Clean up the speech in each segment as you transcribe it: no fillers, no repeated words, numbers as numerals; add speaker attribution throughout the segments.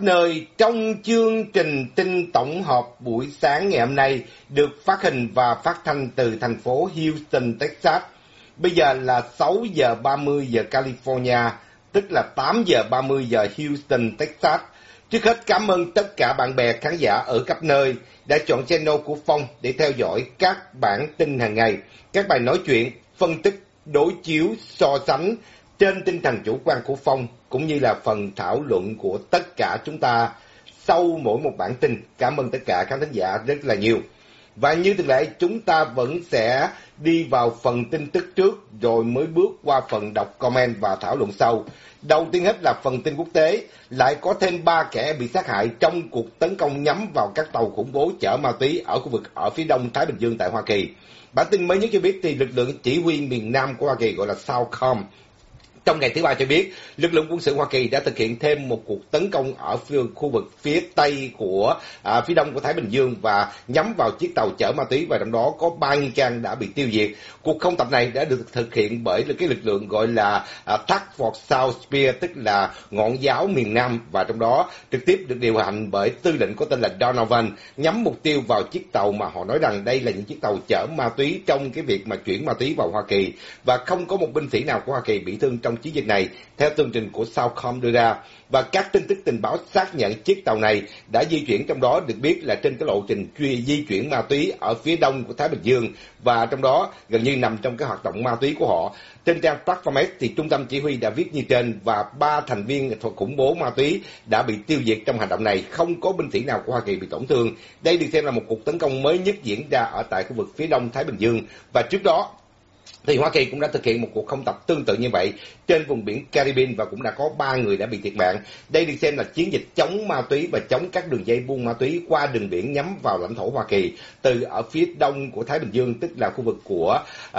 Speaker 1: nơi trong chương trình tin tổng hợp buổi sáng ngày hôm nay được phát hình và phát thanh từ thành phố Houston, Texas. Bây giờ là 6 giờ 30 giờ California, tức là 8 giờ 30 giờ Houston, Texas. Trước hết cảm ơn tất cả bạn bè khán giả ở khắp nơi đã chọn channel của Phong để theo dõi các bản tin hàng ngày, các bài nói chuyện, phân tích, đối chiếu, so sánh trên tinh thần chủ quan của Phong, cũng như là phần thảo luận của tất cả chúng ta sau mỗi một bản tin. Cảm ơn tất cả khán thính giả rất là nhiều. Và như thường lệ, chúng ta vẫn sẽ đi vào phần tin tức trước rồi mới bước qua phần đọc comment và thảo luận sau. Đầu tiên hết là phần tin quốc tế, lại có thêm 3 kẻ bị sát hại trong cuộc tấn công nhắm vào các tàu khủng bố chở ma túy ở khu vực ở phía đông Thái Bình Dương tại Hoa Kỳ. Bản tin mới nhất cho biết thì lực lượng chỉ huy miền Nam của Hoa Kỳ gọi là SOUTHCOM trong ngày thứ Ba cho biết, lực lượng quân sự Hoa Kỳ đã thực hiện thêm một cuộc tấn công ở khu vực phía Tây của phía đông của Thái Bình Dương và nhắm vào chiếc tàu chở ma túy, và trong đó có 3 nghi can đã bị tiêu diệt. Cuộc không tập này đã được thực hiện bởi cái lực lượng gọi là Task Force South Spear, tức là ngọn giáo miền Nam, và trong đó trực tiếp được điều hành bởi tư lệnh có tên là Donovan, nhắm mục tiêu vào chiếc tàu mà họ nói rằng đây là những chiếc tàu chở ma túy trong cái việc mà chuyển ma túy vào Hoa Kỳ, và không có một binh sĩ nào của Hoa Kỳ bị thương trong chiến dịch này, theo tường trình của SOUTHCOM đưa ra. Và các tin tức tình báo xác nhận chiếc tàu này đã di chuyển, trong đó được biết là trên cái lộ trình di chuyển ma túy ở phía đông của Thái Bình Dương, và trong đó gần như nằm trong cái hoạt động ma túy của họ. Trên trang Platform thì trung tâm chỉ huy đã viết như trên, và 3 thành viên thuộc khủng bố ma túy đã bị tiêu diệt trong hành động này, không có binh sĩ nào của Hoa Kỳ bị tổn thương. Đây được xem là một cuộc tấn công mới nhất diễn ra ở tại khu vực phía đông Thái Bình Dương, và trước đó thì Hoa Kỳ cũng đã thực hiện một cuộc không tập tương tự như vậy trên vùng biển Caribbean, và cũng đã có 3 người đã bị thiệt mạng. Đây được xem là chiến dịch chống ma túy và chống các đường dây buôn ma túy qua đường biển nhắm vào lãnh thổ Hoa Kỳ, từ ở phía đông của Thái Bình Dương, tức là khu vực của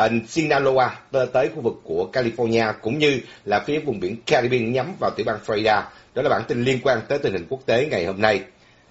Speaker 1: Sinaloa tới khu vực của California, cũng như là phía vùng biển Caribbean nhắm vào tiểu bang Florida. Đó là bản tin liên quan tới tình hình quốc tế ngày hôm nay.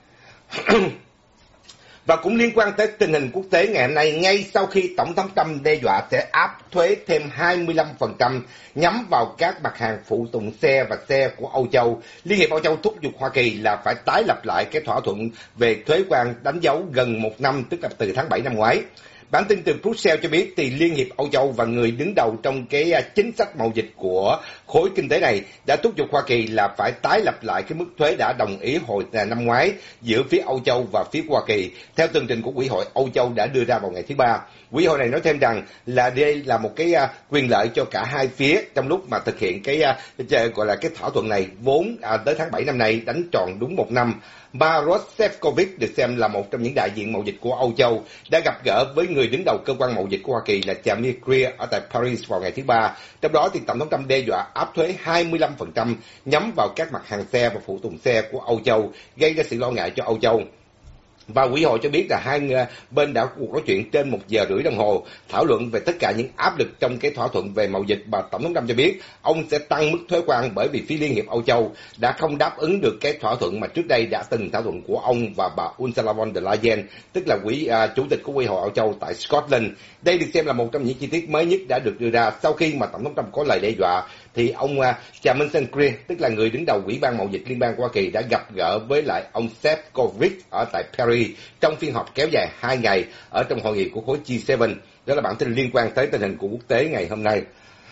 Speaker 1: Và cũng liên quan tới tình hình quốc tế ngày hôm nay, ngay sau khi Tổng thống Trump đe dọa sẽ áp thuế thêm 25% nhắm vào các mặt hàng phụ tùng xe và xe của Âu Châu, Liên hiệp Âu Châu thúc giục Hoa Kỳ là phải tái lập lại cái thỏa thuận về thuế quan đánh dấu gần 1 năm, tức là từ tháng 7 năm ngoái. Bản tin từ Brussels cho biết thì Liên hiệp Âu Châu và người đứng đầu trong cái chính sách mậu dịch của khối kinh tế này đã thúc giục Hoa Kỳ là phải tái lập lại cái mức thuế đã đồng ý hồi năm ngoái giữa phía Âu Châu và phía Hoa Kỳ, theo tường trình của Ủy hội Âu Châu đã đưa ra vào ngày thứ Ba. Ủy hội này nói thêm rằng là đây là một cái quyền lợi cho cả hai phía trong lúc mà thực hiện cái gọi là cái thỏa thuận này, vốn tới tháng 7 năm nay đánh tròn đúng 1 năm. Maros Sefcovic được xem là một trong những đại diện mậu dịch của Âu Châu đã gặp gỡ với người đứng đầu cơ quan mậu dịch của Hoa Kỳ là Jamie Greer ở tại Paris vào ngày thứ Ba. Trong đó thì Tổng thống Trump đe dọa áp thuế 25% nhắm vào các mặt hàng xe và phụ tùng xe của Âu Châu, gây ra sự lo ngại cho Âu Châu. Và Ủy hội cho biết là hai bên đã cuộc nói chuyện trên 1 giờ rưỡi đồng hồ, thảo luận về tất cả những áp lực trong cái thỏa thuận về mậu dịch. Và Tổng thống Trump cho biết ông sẽ tăng mức thuế quan bởi vì phía Liên hiệp Âu Châu đã không đáp ứng được cái thỏa thuận mà trước đây đã từng thỏa thuận của ông và bà Ursula von der Leyen, tức là chủ tịch của Ủy hội Âu Châu tại Scotland. Đây được xem là một trong những chi tiết mới nhất đã được đưa ra sau khi mà Tổng thống Trump có lời đe dọa. Thì ông Jamie Greer, tức là người đứng đầu Ủy ban mậu dịch liên bang của Hoa Kỳ, đã gặp gỡ với lại ông Sefcovic ở tại Paris trong phiên họp kéo dài 2 ngày ở trong hội nghị của khối G7. Đó là bản tin liên quan tới tình hình của quốc tế ngày hôm nay.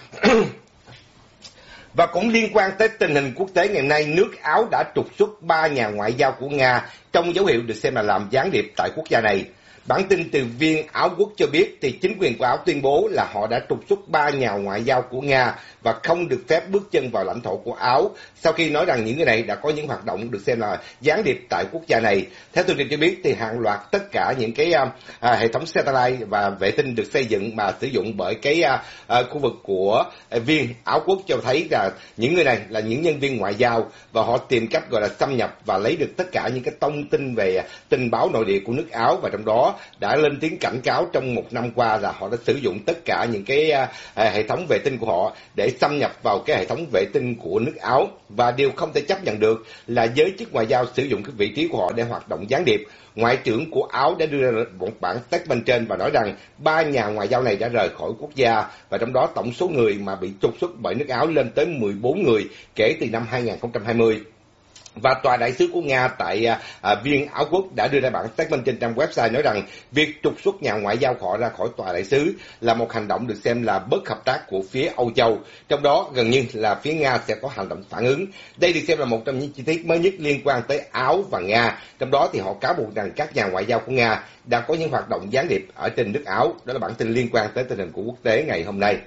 Speaker 1: Và cũng liên quan tới tình hình quốc tế ngày hôm nay, nước Áo đã trục xuất 3 nhà ngoại giao của Nga trong dấu hiệu được xem là làm gián điệp tại quốc gia này. Bản tin từ Viên Áo Quốc cho biết thì chính quyền của Áo tuyên bố là họ đã trục xuất 3 nhà ngoại giao của Nga và không được phép bước chân vào lãnh thổ của Áo, sau khi nói rằng những người này đã có những hoạt động được xem là gián điệp tại quốc gia này. Theo tường trình cho biết thì hàng loạt tất cả những cái hệ thống satellite và vệ tinh được xây dựng mà sử dụng bởi cái khu vực của Viên Áo Quốc cho thấy là những người này là những nhân viên ngoại giao, và họ tìm cách gọi là xâm nhập và lấy được tất cả những cái thông tin về tình báo nội địa của nước Áo, và trong đó đã lên tiếng cảnh cáo trong 1 năm qua là họ đã sử dụng tất cả những cái hệ thống vệ tinh của họ để xâm nhập vào cái hệ thống vệ tinh của nước Áo. Và điều không thể chấp nhận được là giới chức ngoại giao sử dụng cái vị trí của họ để hoạt động gián điệp. Ngoại trưởng của Áo đã đưa ra một bản statement trên và nói rằng 3 nhà ngoại giao này đã rời khỏi quốc gia, và trong đó tổng số người mà bị trục xuất bởi nước Áo lên tới 14 người kể từ năm 2020. Và tòa đại sứ của Nga tại Viên Áo Quốc đã đưa ra bản statement trên trang website nói rằng việc trục xuất nhà ngoại giao họ ra khỏi tòa đại sứ là một hành động được xem là bất hợp tác của phía Âu Châu, trong đó gần như là phía Nga sẽ có hành động phản ứng. Đây được xem là một trong những chi tiết mới nhất liên quan tới Áo và Nga, trong đó thì họ cáo buộc rằng các nhà ngoại giao của Nga đã có những hoạt động gián điệp ở trên nước Áo. Đó là bản tin liên quan tới tình hình của quốc tế ngày hôm nay.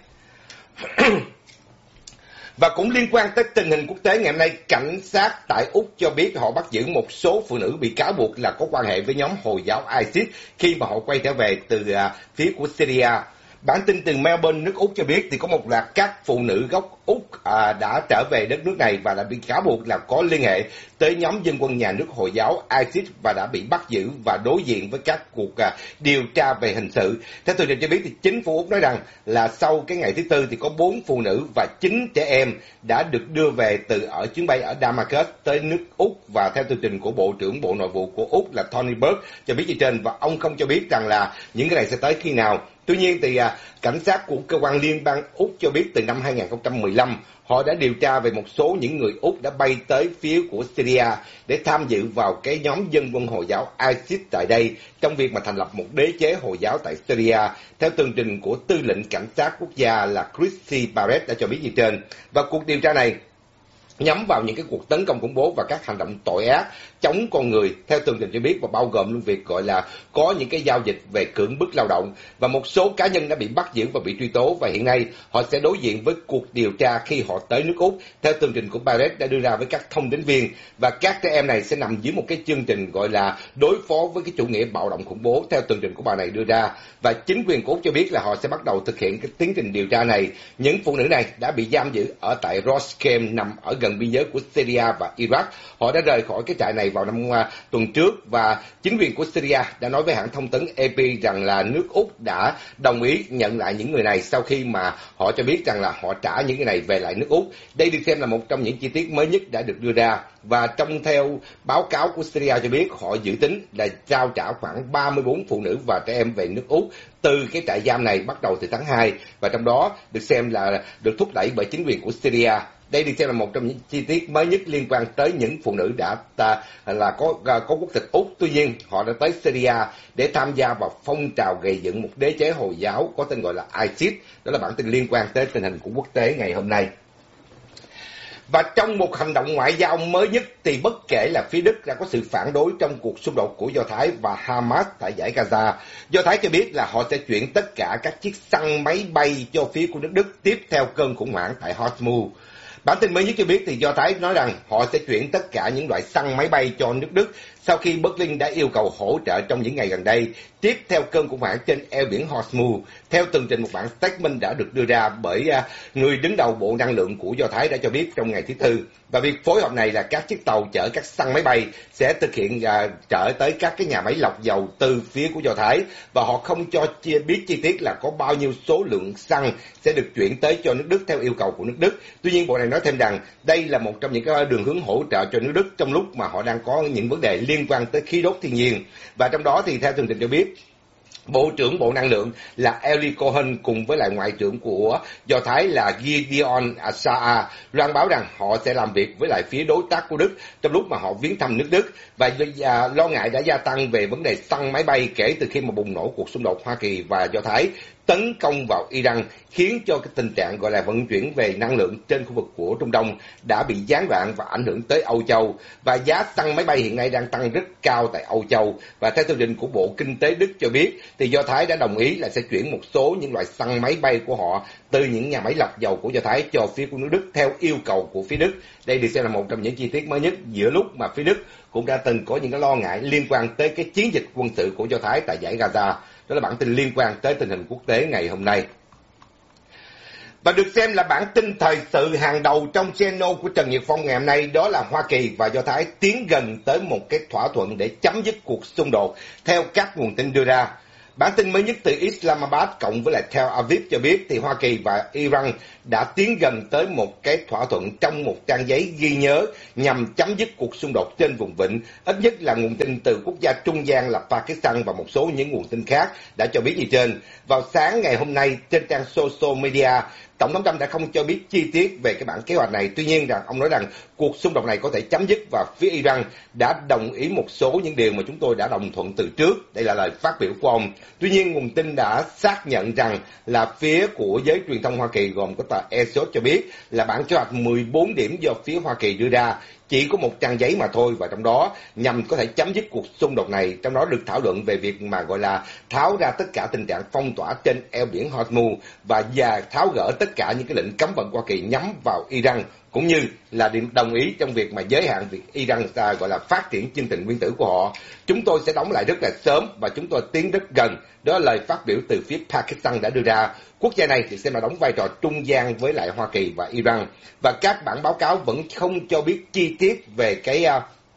Speaker 1: Và cũng liên quan tới tình hình quốc tế ngày hôm nay, cảnh sát tại Úc cho biết họ bắt giữ một số phụ nữ bị cáo buộc là có quan hệ với nhóm Hồi giáo ISIS khi mà họ quay trở về từ phía của Syria. Bản tin từ Melbourne, nước Úc cho biết thì có một loạt các phụ nữ gốc Úc đã trở về đất nước này và đã bị cáo buộc là có liên hệ tới nhóm dân quân nhà nước Hồi giáo ISIS và đã bị bắt giữ và đối diện với các cuộc điều tra về hình sự. Theo tường trình cho biết thì chính phủ Úc nói rằng là sau cái ngày thứ Tư thì có 4 phụ nữ và 9 trẻ em đã được đưa về từ ở chuyến bay ở Damascus tới nước Úc, và theo tường trình của Bộ trưởng Bộ Nội vụ của Úc là Tony Burke cho biết như trên, và ông không cho biết rằng là những cái này sẽ tới khi nào. Tuy nhiên thì cảnh sát của cơ quan liên bang Úc cho biết từ năm 2015 họ đã điều tra về một số những người Úc đã bay tới phía của Syria để tham dự vào cái nhóm dân quân Hồi giáo ISIS tại đây trong việc mà thành lập một đế chế Hồi giáo tại Syria. Theo tường trình của tư lệnh cảnh sát quốc gia là Christy Barrett đã cho biết như trên, và cuộc điều tra này nhắm vào những cái cuộc tấn công khủng bố và các hành động tội ác chống con người, theo tường trình cho biết, và bao gồm luôn việc gọi là có những cái giao dịch về cưỡng bức lao động, và một số cá nhân đã bị bắt giữ và bị truy tố, và hiện nay họ sẽ đối diện với cuộc điều tra khi họ tới nước Úc. Theo tường trình của Barrett đã đưa ra với các thông tín viên, và các trẻ em này sẽ nằm dưới một cái chương trình gọi là đối phó với cái chủ nghĩa bạo động khủng bố, theo tường trình của bà này đưa ra, và chính quyền của Úc cho biết là họ sẽ bắt đầu thực hiện cái tiến trình điều tra này. Những phụ nữ này đã bị giam giữ ở tại Ras Shem nằm ở gần biên giới của Syria và Iraq. Họ đã rời khỏi cái trại này vào năm tuần trước, và chính quyền của Syria đã nói với hãng thông tấn AP rằng là nước Úc đã đồng ý nhận lại những người này sau khi mà họ cho biết rằng là họ trả những người này về lại nước Úc. Đây được xem là một trong những chi tiết mới nhất đã được đưa ra, và trong theo báo cáo của Syria cho biết họ dự tính là trao trả khoảng 34 phụ nữ và trẻ em về nước Úc từ cái trại giam này bắt đầu từ tháng 2, và trong đó được xem là được thúc đẩy bởi chính quyền của Syria. Đây được xem là một trong những chi tiết mới nhất liên quan tới những phụ nữ đã có quốc tịch Úc, tuy nhiên họ đã tới Syria để tham gia vào phong trào gây dựng một đế chế Hồi giáo có tên gọi là ISIS. Đó là bản tin liên quan tới tình hình của quốc tế ngày hôm nay. Và trong một hành động ngoại giao mới nhất thì bất kể là phía Đức đã có sự phản đối trong cuộc xung đột của Do Thái và Hamas tại dải Gaza. Do Thái cho biết là họ sẽ chuyển tất cả các chiếc săn máy bay cho phía của nước Đức tiếp theo cơn khủng hoảng tại Hormuz. Bản tin mới nhất cho biết thì Do Thái nói rằng họ sẽ chuyển tất cả những loại săn máy bay cho nước Đức sau khi Berlin đã yêu cầu hỗ trợ trong những ngày gần đây, tiếp theo cơn khủng hoảng trên eo biển Hormuz. Theo tường trình một bản statement đã được đưa ra bởi người đứng đầu Bộ Năng lượng của Do Thái đã cho biết trong ngày thứ Tư. Và việc phối hợp này là các chiếc tàu chở các săn máy bay sẽ thực hiện chở tới các cái nhà máy lọc dầu từ phía của Do Thái, và họ không cho biết chi tiết là có bao nhiêu số lượng xăng sẽ được chuyển tới cho nước Đức theo yêu cầu của nước Đức. Tuy nhiên Bộ này nói thêm rằng đây là một trong những cái đường hướng hỗ trợ cho nước Đức trong lúc mà họ đang có những vấn đề liên quan tới khí đốt thiên nhiên. Và trong đó thì theo tường trình cho biết, Bộ trưởng Bộ Năng lượng là Eli Cohen cùng với lại Ngoại trưởng của Do Thái là Gideon Saar loan báo rằng họ sẽ làm việc với lại phía đối tác của Đức trong lúc mà họ viếng thăm nước Đức, và lo ngại đã gia tăng về vấn đề săn máy bay kể từ khi mà bùng nổ cuộc xung đột Hoa Kỳ và Do Thái tấn công vào Iran, khiến cho cái tình trạng gọi là vận chuyển về năng lượng trên khu vực của Trung Đông đã bị gián đoạn và ảnh hưởng tới Âu Châu, và giá xăng máy bay hiện nay đang tăng rất cao tại Âu Châu. Và theo tường trình của Bộ Kinh tế Đức cho biết thì Do Thái đã đồng ý là sẽ chuyển một số những loại xăng máy bay của họ từ những nhà máy lọc dầu của Do Thái cho phía của nước Đức theo yêu cầu của phía Đức. Đây được xem là một trong những chi tiết mới nhất giữa lúc mà phía Đức cũng đã từng có những cái lo ngại liên quan tới cái chiến dịch quân sự của Do Thái tại dải Gaza. Đó là bản tin liên quan tới tình hình quốc tế ngày hôm nay. Và được xem là bản tin thời sự hàng đầu trong channel của Trần Nhật Phong ngày hôm nay, đó là Hoa Kỳ và Do Thái tiến gần tới một cái thỏa thuận để chấm dứt cuộc xung đột theo các nguồn tin đưa ra. Bản tin mới nhất từ Islamabad cộng với lại Tel Aviv cho biết thì Hoa Kỳ và Iran đã tiến gần tới một cái thỏa thuận trong một trang giấy ghi nhớ nhằm chấm dứt cuộc xung đột trên vùng vịnh. Ít nhất là nguồn tin từ quốc gia trung gian là Pakistan và một số những nguồn tin khác đã cho biết như trên. Vào sáng ngày hôm nay trên trang social media Tổng thống Trump đã không cho biết chi tiết về cái bản kế hoạch này. Tuy nhiên ông nói rằng cuộc xung đột này có thể chấm dứt và phía Iran đã đồng ý một số những điều mà chúng tôi đã đồng thuận từ trước. Đây là lời phát biểu của ông. Tuy nhiên, nguồn tin đã xác nhận rằng là phía của giới truyền thông Hoa Kỳ gồm có tờ Axios cho biết là bản kế hoạch 14 điểm do phía Hoa Kỳ đưa ra chỉ có một trang giấy mà thôi, và trong đó nhằm có thể chấm dứt cuộc xung đột này. Trong đó được thảo luận về việc mà gọi là tháo ra tất cả tình trạng phong tỏa trên eo biển Hormuz và tháo gỡ tất cả những cái lệnh cấm vận Hoa Kỳ nhắm vào Iran, cũng như là đồng ý trong việc mà giới hạn việc Iran gọi là phát triển chương trình nguyên tử của họ. Chúng tôi sẽ đóng lại rất là sớm và chúng tôi tiến rất gần. Đó là lời phát biểu từ phía Pakistan đã đưa ra. Quốc gia này thì sẽ đóng vai trò trung gian với lại Hoa Kỳ và Iran, và các bản báo cáo vẫn không cho biết chi tiết về cái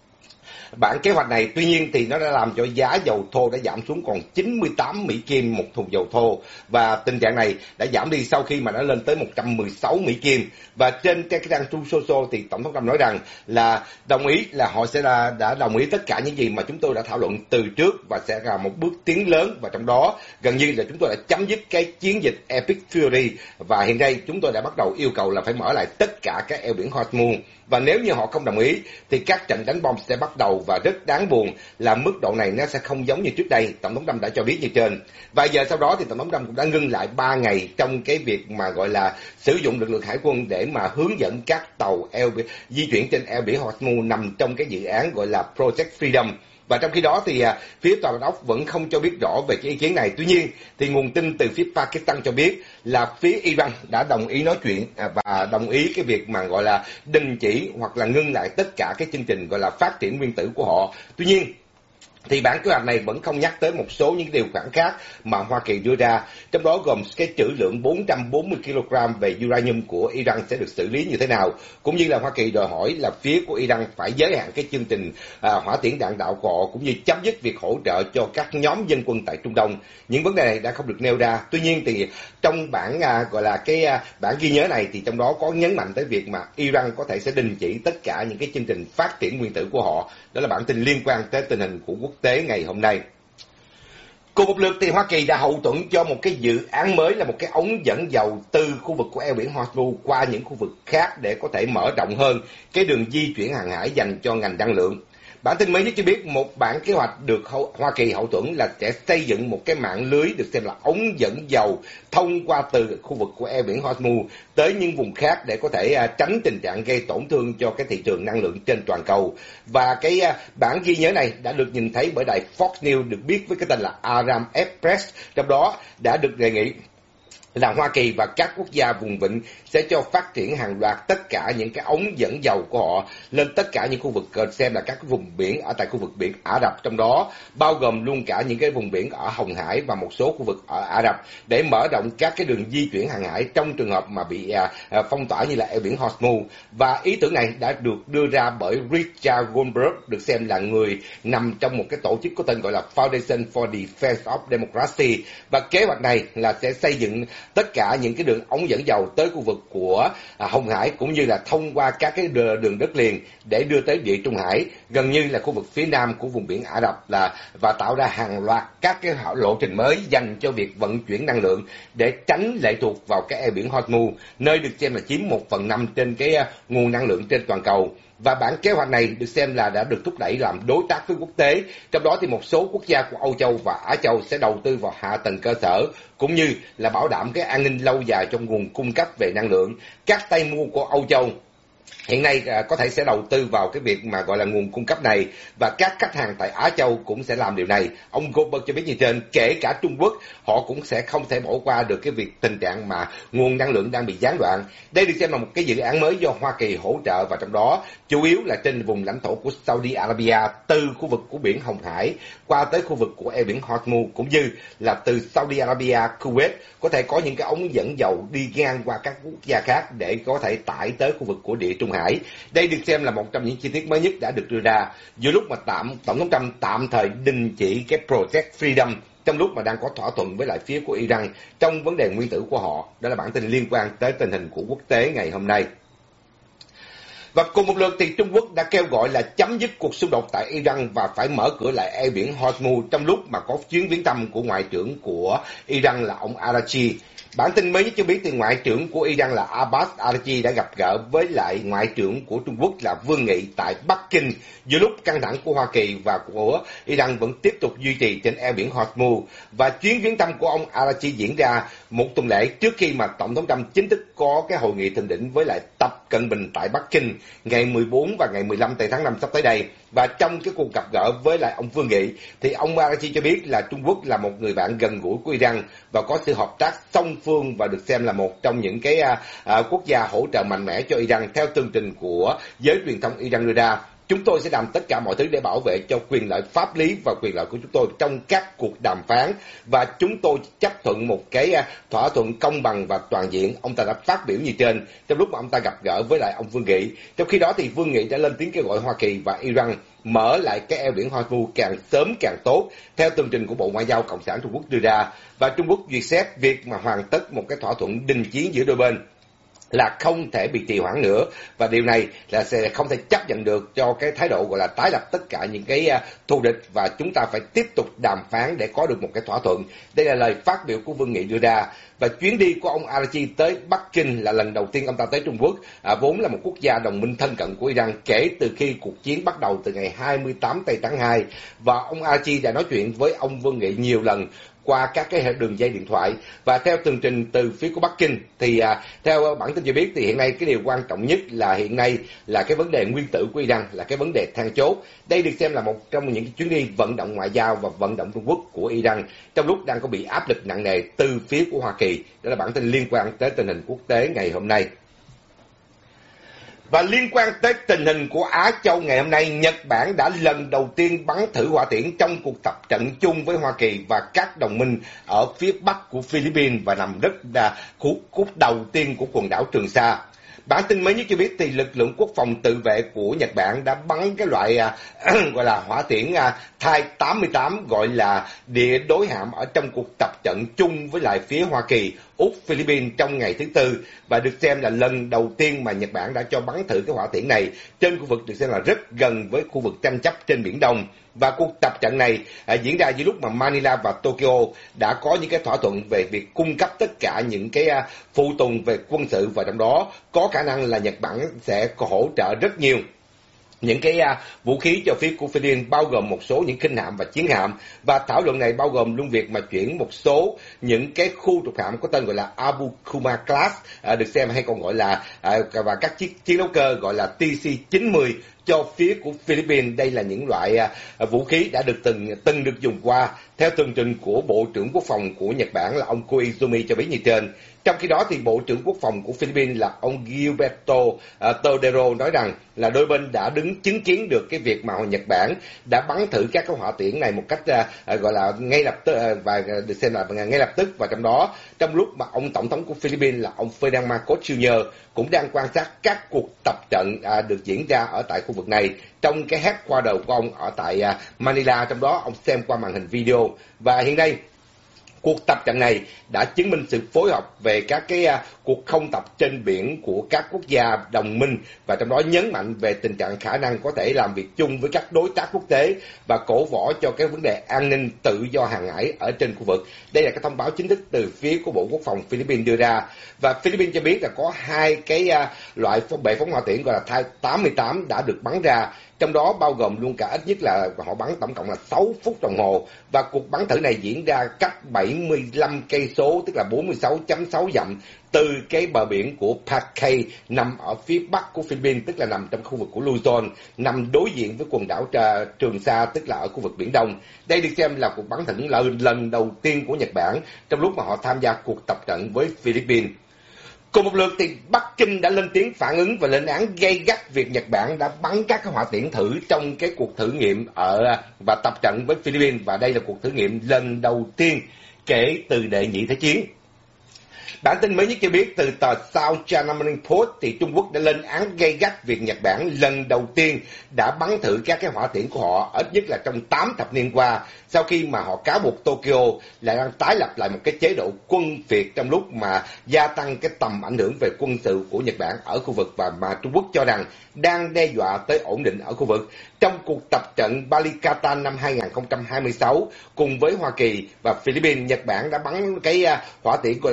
Speaker 1: bản kế hoạch này. Tuy nhiên thì nó đã làm cho giá dầu thô đã giảm xuống còn 98 Mỹ Kim một thùng dầu thô, và tình trạng này đã giảm đi sau khi mà nó lên tới 116 Mỹ Kim. Và trên cái trang Truth Social thì Tổng thống Trump nói rằng là đồng ý là họ sẽ đã đồng ý tất cả những gì mà chúng tôi đã thảo luận từ trước, và sẽ là một bước tiến lớn, và trong đó gần như là chúng tôi đã chấm dứt cái chiến dịch Epic Fury, và hiện nay chúng tôi đã bắt đầu yêu cầu là phải mở lại tất cả các eo biển Hormuz. Và nếu như họ không đồng ý thì các trận đánh bom sẽ bắt đầu, và rất đáng buồn là mức độ này nó sẽ không giống như trước đây. Tổng thống Trump đã cho biết như trên. Vài giờ sau đó thì Tổng thống Trump cũng đã ngưng lại 3 ngày trong cái việc mà gọi là sử dụng lực lượng hải quân để mà hướng dẫn các tàu di chuyển trên eo biển Hormuz nằm trong cái dự án gọi là Project Freedom. Và trong khi đó thì phía Tòa Bạch Ốc vẫn không cho biết rõ về cái ý kiến này. Tuy nhiên thì nguồn tin từ phía Pakistan cho biết là phía Iran đã đồng ý nói chuyện và đồng ý cái việc mà gọi là đình chỉ hoặc là ngưng lại tất cả cái chương trình gọi là phát triển nguyên tử của họ. Tuy nhiên thì bản kế hoạch này vẫn không nhắc tới một số những điều khoản khác mà Hoa Kỳ đưa ra, trong đó gồm cái trữ lượng 440 kg về uranium của Iran sẽ được xử lý như thế nào, cũng như là Hoa Kỳ đòi hỏi là phía của Iran phải giới hạn cái chương trình hỏa tiễn đạn đạo của họ, cũng như chấm dứt việc hỗ trợ cho các nhóm dân quân tại Trung Đông. Những vấn đề này đã không được nêu ra. Tuy nhiên thì trong bản gọi là cái bản ghi nhớ này thì trong đó có nhấn mạnh tới việc mà Iran có thể sẽ đình chỉ tất cả những cái chương trình phát triển nguyên tử của họ. Đó là bản tin liên quan tới tình hình của quốc tế ngày hôm nay. Cùng một lượt thì Hoa Kỳ đã hậu thuẫn cho một cái dự án mới là một cái ống dẫn dầu từ khu vực của eo biển Hormuz qua những khu vực khác để có thể mở rộng hơn cái đường di chuyển hàng hải dành cho ngành năng lượng. Bản tin mới nhất cho biết một bản kế hoạch được Hoa Kỳ hậu thuẫn là sẽ xây dựng một cái mạng lưới được xem là ống dẫn dầu thông qua từ khu vực của eo biển Hormuz tới những vùng khác để có thể tránh tình trạng gây tổn thương cho cái thị trường năng lượng trên toàn cầu. Và cái bản ghi nhớ này đã được nhìn thấy bởi đài Fox News được biết với cái tên là Aram Express, trong đó đã được đề nghị là Hoa Kỳ và các quốc gia vùng vịnh sẽ cho phát triển hàng loạt tất cả những cái ống dẫn dầu của họ lên tất cả những khu vực xem là các vùng biển ở tại khu vực biển Ả Rập, trong đó bao gồm luôn cả những cái vùng biển ở Hồng Hải và một số khu vực ở Ả Rập, để mở rộng các cái đường di chuyển hàng hải trong trường hợp mà bị phong tỏa như là eo biển Hormuz. Và ý tưởng này đã được đưa ra bởi Richard Goldberg, được xem là người nằm trong một cái tổ chức có tên gọi là Foundation for Defense of Democracy, và kế hoạch này là sẽ xây dựng tất cả những cái đường ống dẫn dầu tới khu vực của Hồng Hải, cũng như là thông qua các cái đường đất liền để đưa tới Địa Trung Hải, gần như là khu vực phía nam của vùng biển Ả Rập, và tạo ra hàng loạt các cái lộ trình mới dành cho việc vận chuyển năng lượng để tránh lệ thuộc vào cái eo biển Hormuz, nơi được xem là chiếm 1/5 trên cái nguồn năng lượng trên toàn cầu. Và bản kế hoạch này được xem là đã được thúc đẩy làm đối tác với quốc tế, trong đó thì một số quốc gia của Âu Châu và Á Châu sẽ đầu tư vào hạ tầng cơ sở, cũng như là bảo đảm cái an ninh lâu dài trong nguồn cung cấp về năng lượng. Các tay mua của Âu Châu hiện nay có thể sẽ đầu tư vào cái việc mà gọi là nguồn cung cấp này, và các khách hàng tại Á Châu cũng sẽ làm điều này. Ông Goldberg cho biết như trên, kể cả Trung Quốc, họ cũng sẽ không thể bỏ qua được cái việc tình trạng mà nguồn năng lượng đang bị gián đoạn. Đây được xem là một cái dự án mới do Hoa Kỳ hỗ trợ, và trong đó chủ yếu là trên vùng lãnh thổ của Saudi Arabia, từ khu vực của biển Hồng Hải qua tới khu vực của eo biển Hormuz, cũng như là từ Saudi Arabia, Kuwait có thể có những cái ống dẫn dầu đi ngang qua các quốc gia khác để có thể tải tới khu vực của Địa Trung Hải. Đây được xem là một trong những chi tiết mới nhất đã được đưa ra giữa lúc mà Tổng thống Trump tạm thời đình chỉ cái Project Freedom, trong lúc mà đang có thỏa thuận với lại phía của Iran trong vấn đề nguyên tử của họ. Đó là bản tin liên quan tới tình hình của quốc tế ngày hôm nay. Và cùng một lượt thì Trung Quốc đã kêu gọi là chấm dứt cuộc xung đột tại Iran và phải mở cửa lại eo biển Hormuz, trong lúc mà có chuyến viếng thăm của Ngoại trưởng của Iran là ông Araghchi. Bản tin mới nhất cho biết thì Ngoại trưởng của Iran là Abbas Araghchi đã gặp gỡ với lại Ngoại trưởng của Trung Quốc là Vương Nghị tại Bắc Kinh giữa lúc căng thẳng của Hoa Kỳ và của Iran vẫn tiếp tục duy trì trên eo biển Hormuz. Và chuyến viếng thăm của ông Araghchi diễn ra một tuần lễ trước khi mà Tổng thống Trump chính thức có cái hội nghị thượng đỉnh với lại Tập Cận Bình tại Bắc Kinh ngày 14 và ngày 15 tây tháng 5 sắp tới đây. Và trong cái cuộc gặp gỡ với lại ông Vương Nghị thì ông Araghchi cho biết là Trung Quốc là một người bạn gần gũi của Iran và có sự hợp tác song phương và được xem là một trong những cái quốc gia hỗ trợ mạnh mẽ cho Iran theo tường trình của giới truyền thông Iran đưa ra. Chúng tôi sẽ làm tất cả mọi thứ để bảo vệ cho quyền lợi pháp lý và quyền lợi của chúng tôi trong các cuộc đàm phán và chúng tôi chấp thuận một cái thỏa thuận công bằng và toàn diện. Ông ta đã phát biểu như trên trong lúc mà ông ta gặp gỡ với lại ông Vương Nghị. Trong khi đó thì Vương Nghị đã lên tiếng kêu gọi Hoa Kỳ và Iran mở lại cái eo biển Hormuz càng sớm càng tốt theo tường trình của Bộ Ngoại giao Cộng sản Trung Quốc đưa ra, và Trung Quốc duyệt xét việc mà hoàn tất một cái thỏa thuận đình chiến giữa đôi bên là không thể bị trì hoãn nữa, và điều này là sẽ không thể chấp nhận được cho cái thái độ gọi là tái lập tất cả những cái thù địch và chúng ta phải tiếp tục đàm phán để có được một cái thỏa thuận. Đây là lời phát biểu của Vương Nghị đưa ra. Và chuyến đi của ông Araghchi tới Bắc Kinh là lần đầu tiên ông ta tới Trung Quốc, vốn là một quốc gia đồng minh thân cận của Iran kể từ khi cuộc chiến bắt đầu từ ngày 28 tây tháng 2, và ông Araghchi đã nói chuyện với ông Vương Nghị nhiều lần qua các cái đường dây điện thoại. Và theo tường trình từ phía của Bắc Kinh thì theo bản tin cho biết thì hiện nay cái điều quan trọng nhất là hiện nay là cái vấn đề nguyên tử của Iran là cái vấn đề then chốt. Đây được xem là một trong những cái chuyến đi vận động ngoại giao và vận động Trung Quốc của Iran trong lúc đang có bị áp lực nặng nề từ phía của Hoa Kỳ. Đó là bản tin liên quan tới tình hình quốc tế ngày hôm nay. Và liên quan tới tình hình của Á Châu ngày hôm nay, Nhật Bản đã lần đầu tiên bắn thử hỏa tiễn trong cuộc tập trận chung với Hoa Kỳ và các đồng minh ở phía bắc của Philippines và nằm rất khúc đầu tiên của quần đảo Trường Sa. Bản tin mới nhất cho biết thì lực lượng quốc phòng tự vệ của Nhật Bản đã bắn cái loại gọi là hỏa tiễn Thai 88 gọi là địa đối hạm ở trong cuộc tập trận chung với lại phía Hoa Kỳ, Úc, Philippines trong ngày thứ Tư, và được xem là lần đầu tiên mà Nhật Bản đã cho bắn thử cái hỏa tiễn này trên khu vực được xem là rất gần với khu vực tranh chấp trên Biển Đông. Và cuộc tập trận này diễn ra giữa lúc mà Manila và Tokyo đã có những cái thỏa thuận về việc cung cấp tất cả những cái phụ tùng về quân sự, và trong đó có khả năng là Nhật Bản sẽ hỗ trợ rất nhiều những cái vũ khí cho phía của Philippines, bao gồm một số những khinh hạm và chiến hạm. Và thảo luận này bao gồm luôn việc mà chuyển một số những cái khu trục hạm có tên gọi là Abu Kuma Class, được xem hay còn gọi là và các chiếc chiến đấu cơ gọi là TC-90 cho phía của Philippines. Đây là những loại vũ khí đã được từng được dùng qua theo tường trình của Bộ trưởng Quốc phòng của Nhật Bản là ông Koizumi cho biết như trên. Trong khi đó thì Bộ trưởng Quốc phòng của Philippines là ông Gilberto Todero nói rằng là đôi bên đã đứng chứng kiến được cái việc mà Nhật Bản đã bắn thử các cái hỏa tiễn này một cách gọi là ngay lập tức và được xem là ngay lập tức, và trong đó trong lúc mà ông tổng thống của Philippines là ông Ferdinand Marcos Jr. cũng đang quan sát các cuộc tập trận được diễn ra ở tại khu vực này trong cái headquarter của ông ở tại Manila, trong đó ông xem qua màn hình video. Và hiện nay cuộc tập trận này đã chứng minh sự phối hợp về các cái cuộc không tập trên biển của các quốc gia đồng minh, và trong đó nhấn mạnh về tình trạng khả năng có thể làm việc chung với các đối tác quốc tế và cổ võ cho cái vấn đề an ninh tự do hàng hải ở trên khu vực. Đây là cái thông báo chính thức từ phía của Bộ Quốc phòng Philippines đưa ra. Và Philippines cho biết là có hai cái loại bệ phóng hỏa tiễn gọi là Thai 88 đã được bắn ra, trong đó bao gồm luôn cả ít nhất là họ bắn tổng cộng là 6 phút đồng hồ, và cuộc bắn thử này diễn ra cách 75 cây số, tức là 46.6 dặm từ cái bờ biển của Pakay nằm ở phía bắc của Philippines, tức là nằm trong khu vực của Luzon, nằm đối diện với quần đảo Trường Sa, tức là ở khu vực Biển Đông. Đây được xem là cuộc bắn thử lần đầu tiên của Nhật Bản trong lúc mà họ tham gia cuộc tập trận với Philippines. Cùng một lượt thì Bắc Kinh đã lên tiếng phản ứng và lên án gay gắt việc Nhật Bản đã bắn các hỏa tiễn thử trong cái cuộc thử nghiệm và tập trận với Philippines, và đây là cuộc thử nghiệm lần đầu tiên kể từ đệ nhị thế chiến. Bản tin mới nhất cho biết từ tờ South China Morning Post thì Trung Quốc đã lên án gay gắt việc Nhật Bản lần đầu tiên đã bắn thử các cái hỏa tiễn của họ ít nhất là trong 8 thập niên qua, sau khi mà họ cáo buộc Tokyo là đang tái lập lại một cái chế độ quân Việt trong lúc mà gia tăng cái tầm ảnh hưởng về quân sự của Nhật Bản ở khu vực, và mà Trung Quốc cho rằng đang đe dọa tới ổn định ở khu vực. Trong cuộc tập trận Balikatan năm 2026 cùng với Hoa Kỳ và Philippines, Nhật Bản đã bắn cái hỏa tiễn gọi là địa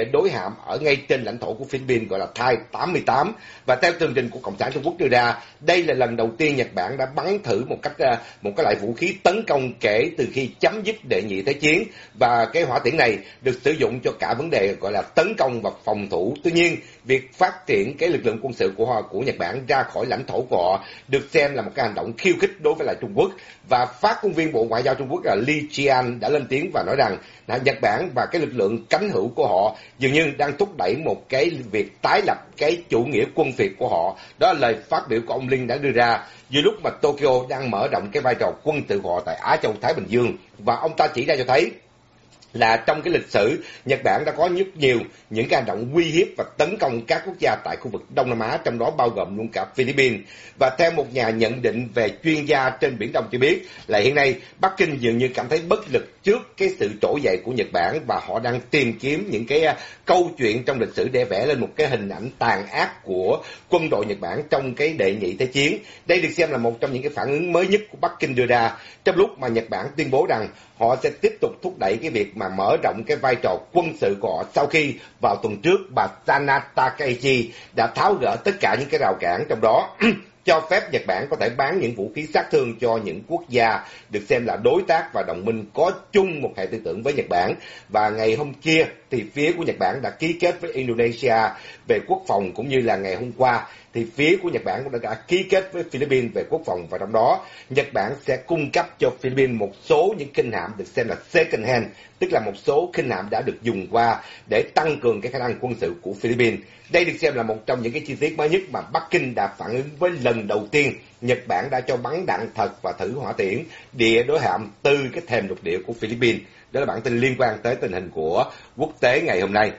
Speaker 1: địa đối hạm ở ngay trên lãnh thổ của Philippines gọi là Thai 88. Và theo tường trình của Cộng sản Trung Quốc đưa ra, đây là lần đầu tiên Nhật Bản đã bắn thử một cái loại vũ khí tấn công kể từ khi chấm dứt Đệ nhị Thế chiến, và cái hỏa tiễn này được sử dụng cho cả vấn đề gọi là tấn công và phòng thủ. Tuy nhiên, việc phát triển cái lực lượng quân sự của Nhật Bản ra khỏi lãnh thổ của họ được xem là một cái hành động khiêu khích đối với lại Trung Quốc. Và phát ngôn viên Bộ Ngoại giao Trung Quốc là Li Jian đã lên tiếng và nói rằng là Nhật Bản và cái lực lượng cánh hữu của họ dường như đang thúc đẩy một cái việc tái lập cái chủ nghĩa quân phiệt của họ. Đó là lời phát biểu của ông Linh đã đưa ra giữa lúc mà Tokyo đang mở rộng cái vai trò quân sự của họ tại Á Châu Thái Bình Dương. Và ông ta chỉ ra cho thấy là trong cái lịch sử, Nhật Bản đã có rất nhiều những cái hành động uy hiếp và tấn công các quốc gia tại khu vực Đông Nam Á, trong đó bao gồm luôn cả Philippines. Và theo một nhà nhận định về chuyên gia trên Biển Đông cho biết là hiện nay Bắc Kinh dường như cảm thấy bất lực trước cái sự trỗi dậy của Nhật Bản, và họ đang tìm kiếm những cái câu chuyện trong lịch sử để vẽ lên một cái hình ảnh tàn ác của quân đội Nhật Bản trong cái Đệ nhị Thế chiến. Đây được xem là một trong những cái phản ứng mới nhất của Bắc Kinh đưa ra trong lúc mà Nhật Bản tuyên bố rằng họ sẽ tiếp tục thúc đẩy cái việc mà mở rộng cái vai trò quân sự của họ sau khi vào tuần trước bà Sana Takaichi đã tháo gỡ tất cả những cái rào cản, trong đó cho phép Nhật Bản có thể bán những vũ khí sát thương cho những quốc gia được xem là đối tác và đồng minh có chung một hệ tư tưởng với Nhật Bản. Và ngày hôm kia thì phía của Nhật Bản đã ký kết với Indonesia về quốc phòng, cũng như là ngày hôm qua thì phía của Nhật Bản cũng đã ký kết với Philippines về quốc phòng, và trong đó Nhật Bản sẽ cung cấp cho Philippines một số những khinh hạm được xem là second hand, tức là một số khinh hạm đã được dùng qua để tăng cường cái khả năng quân sự của Philippines. Đây được xem là một trong những cái chi tiết mới nhất mà Bắc Kinh đã phản ứng với lần đầu tiên Nhật Bản đã cho bắn đạn thật và thử hỏa tiễn địa đối hạm từ cái thềm lục địa của Philippines. Đó là bản tin liên quan tới tình hình của quốc tế ngày hôm nay.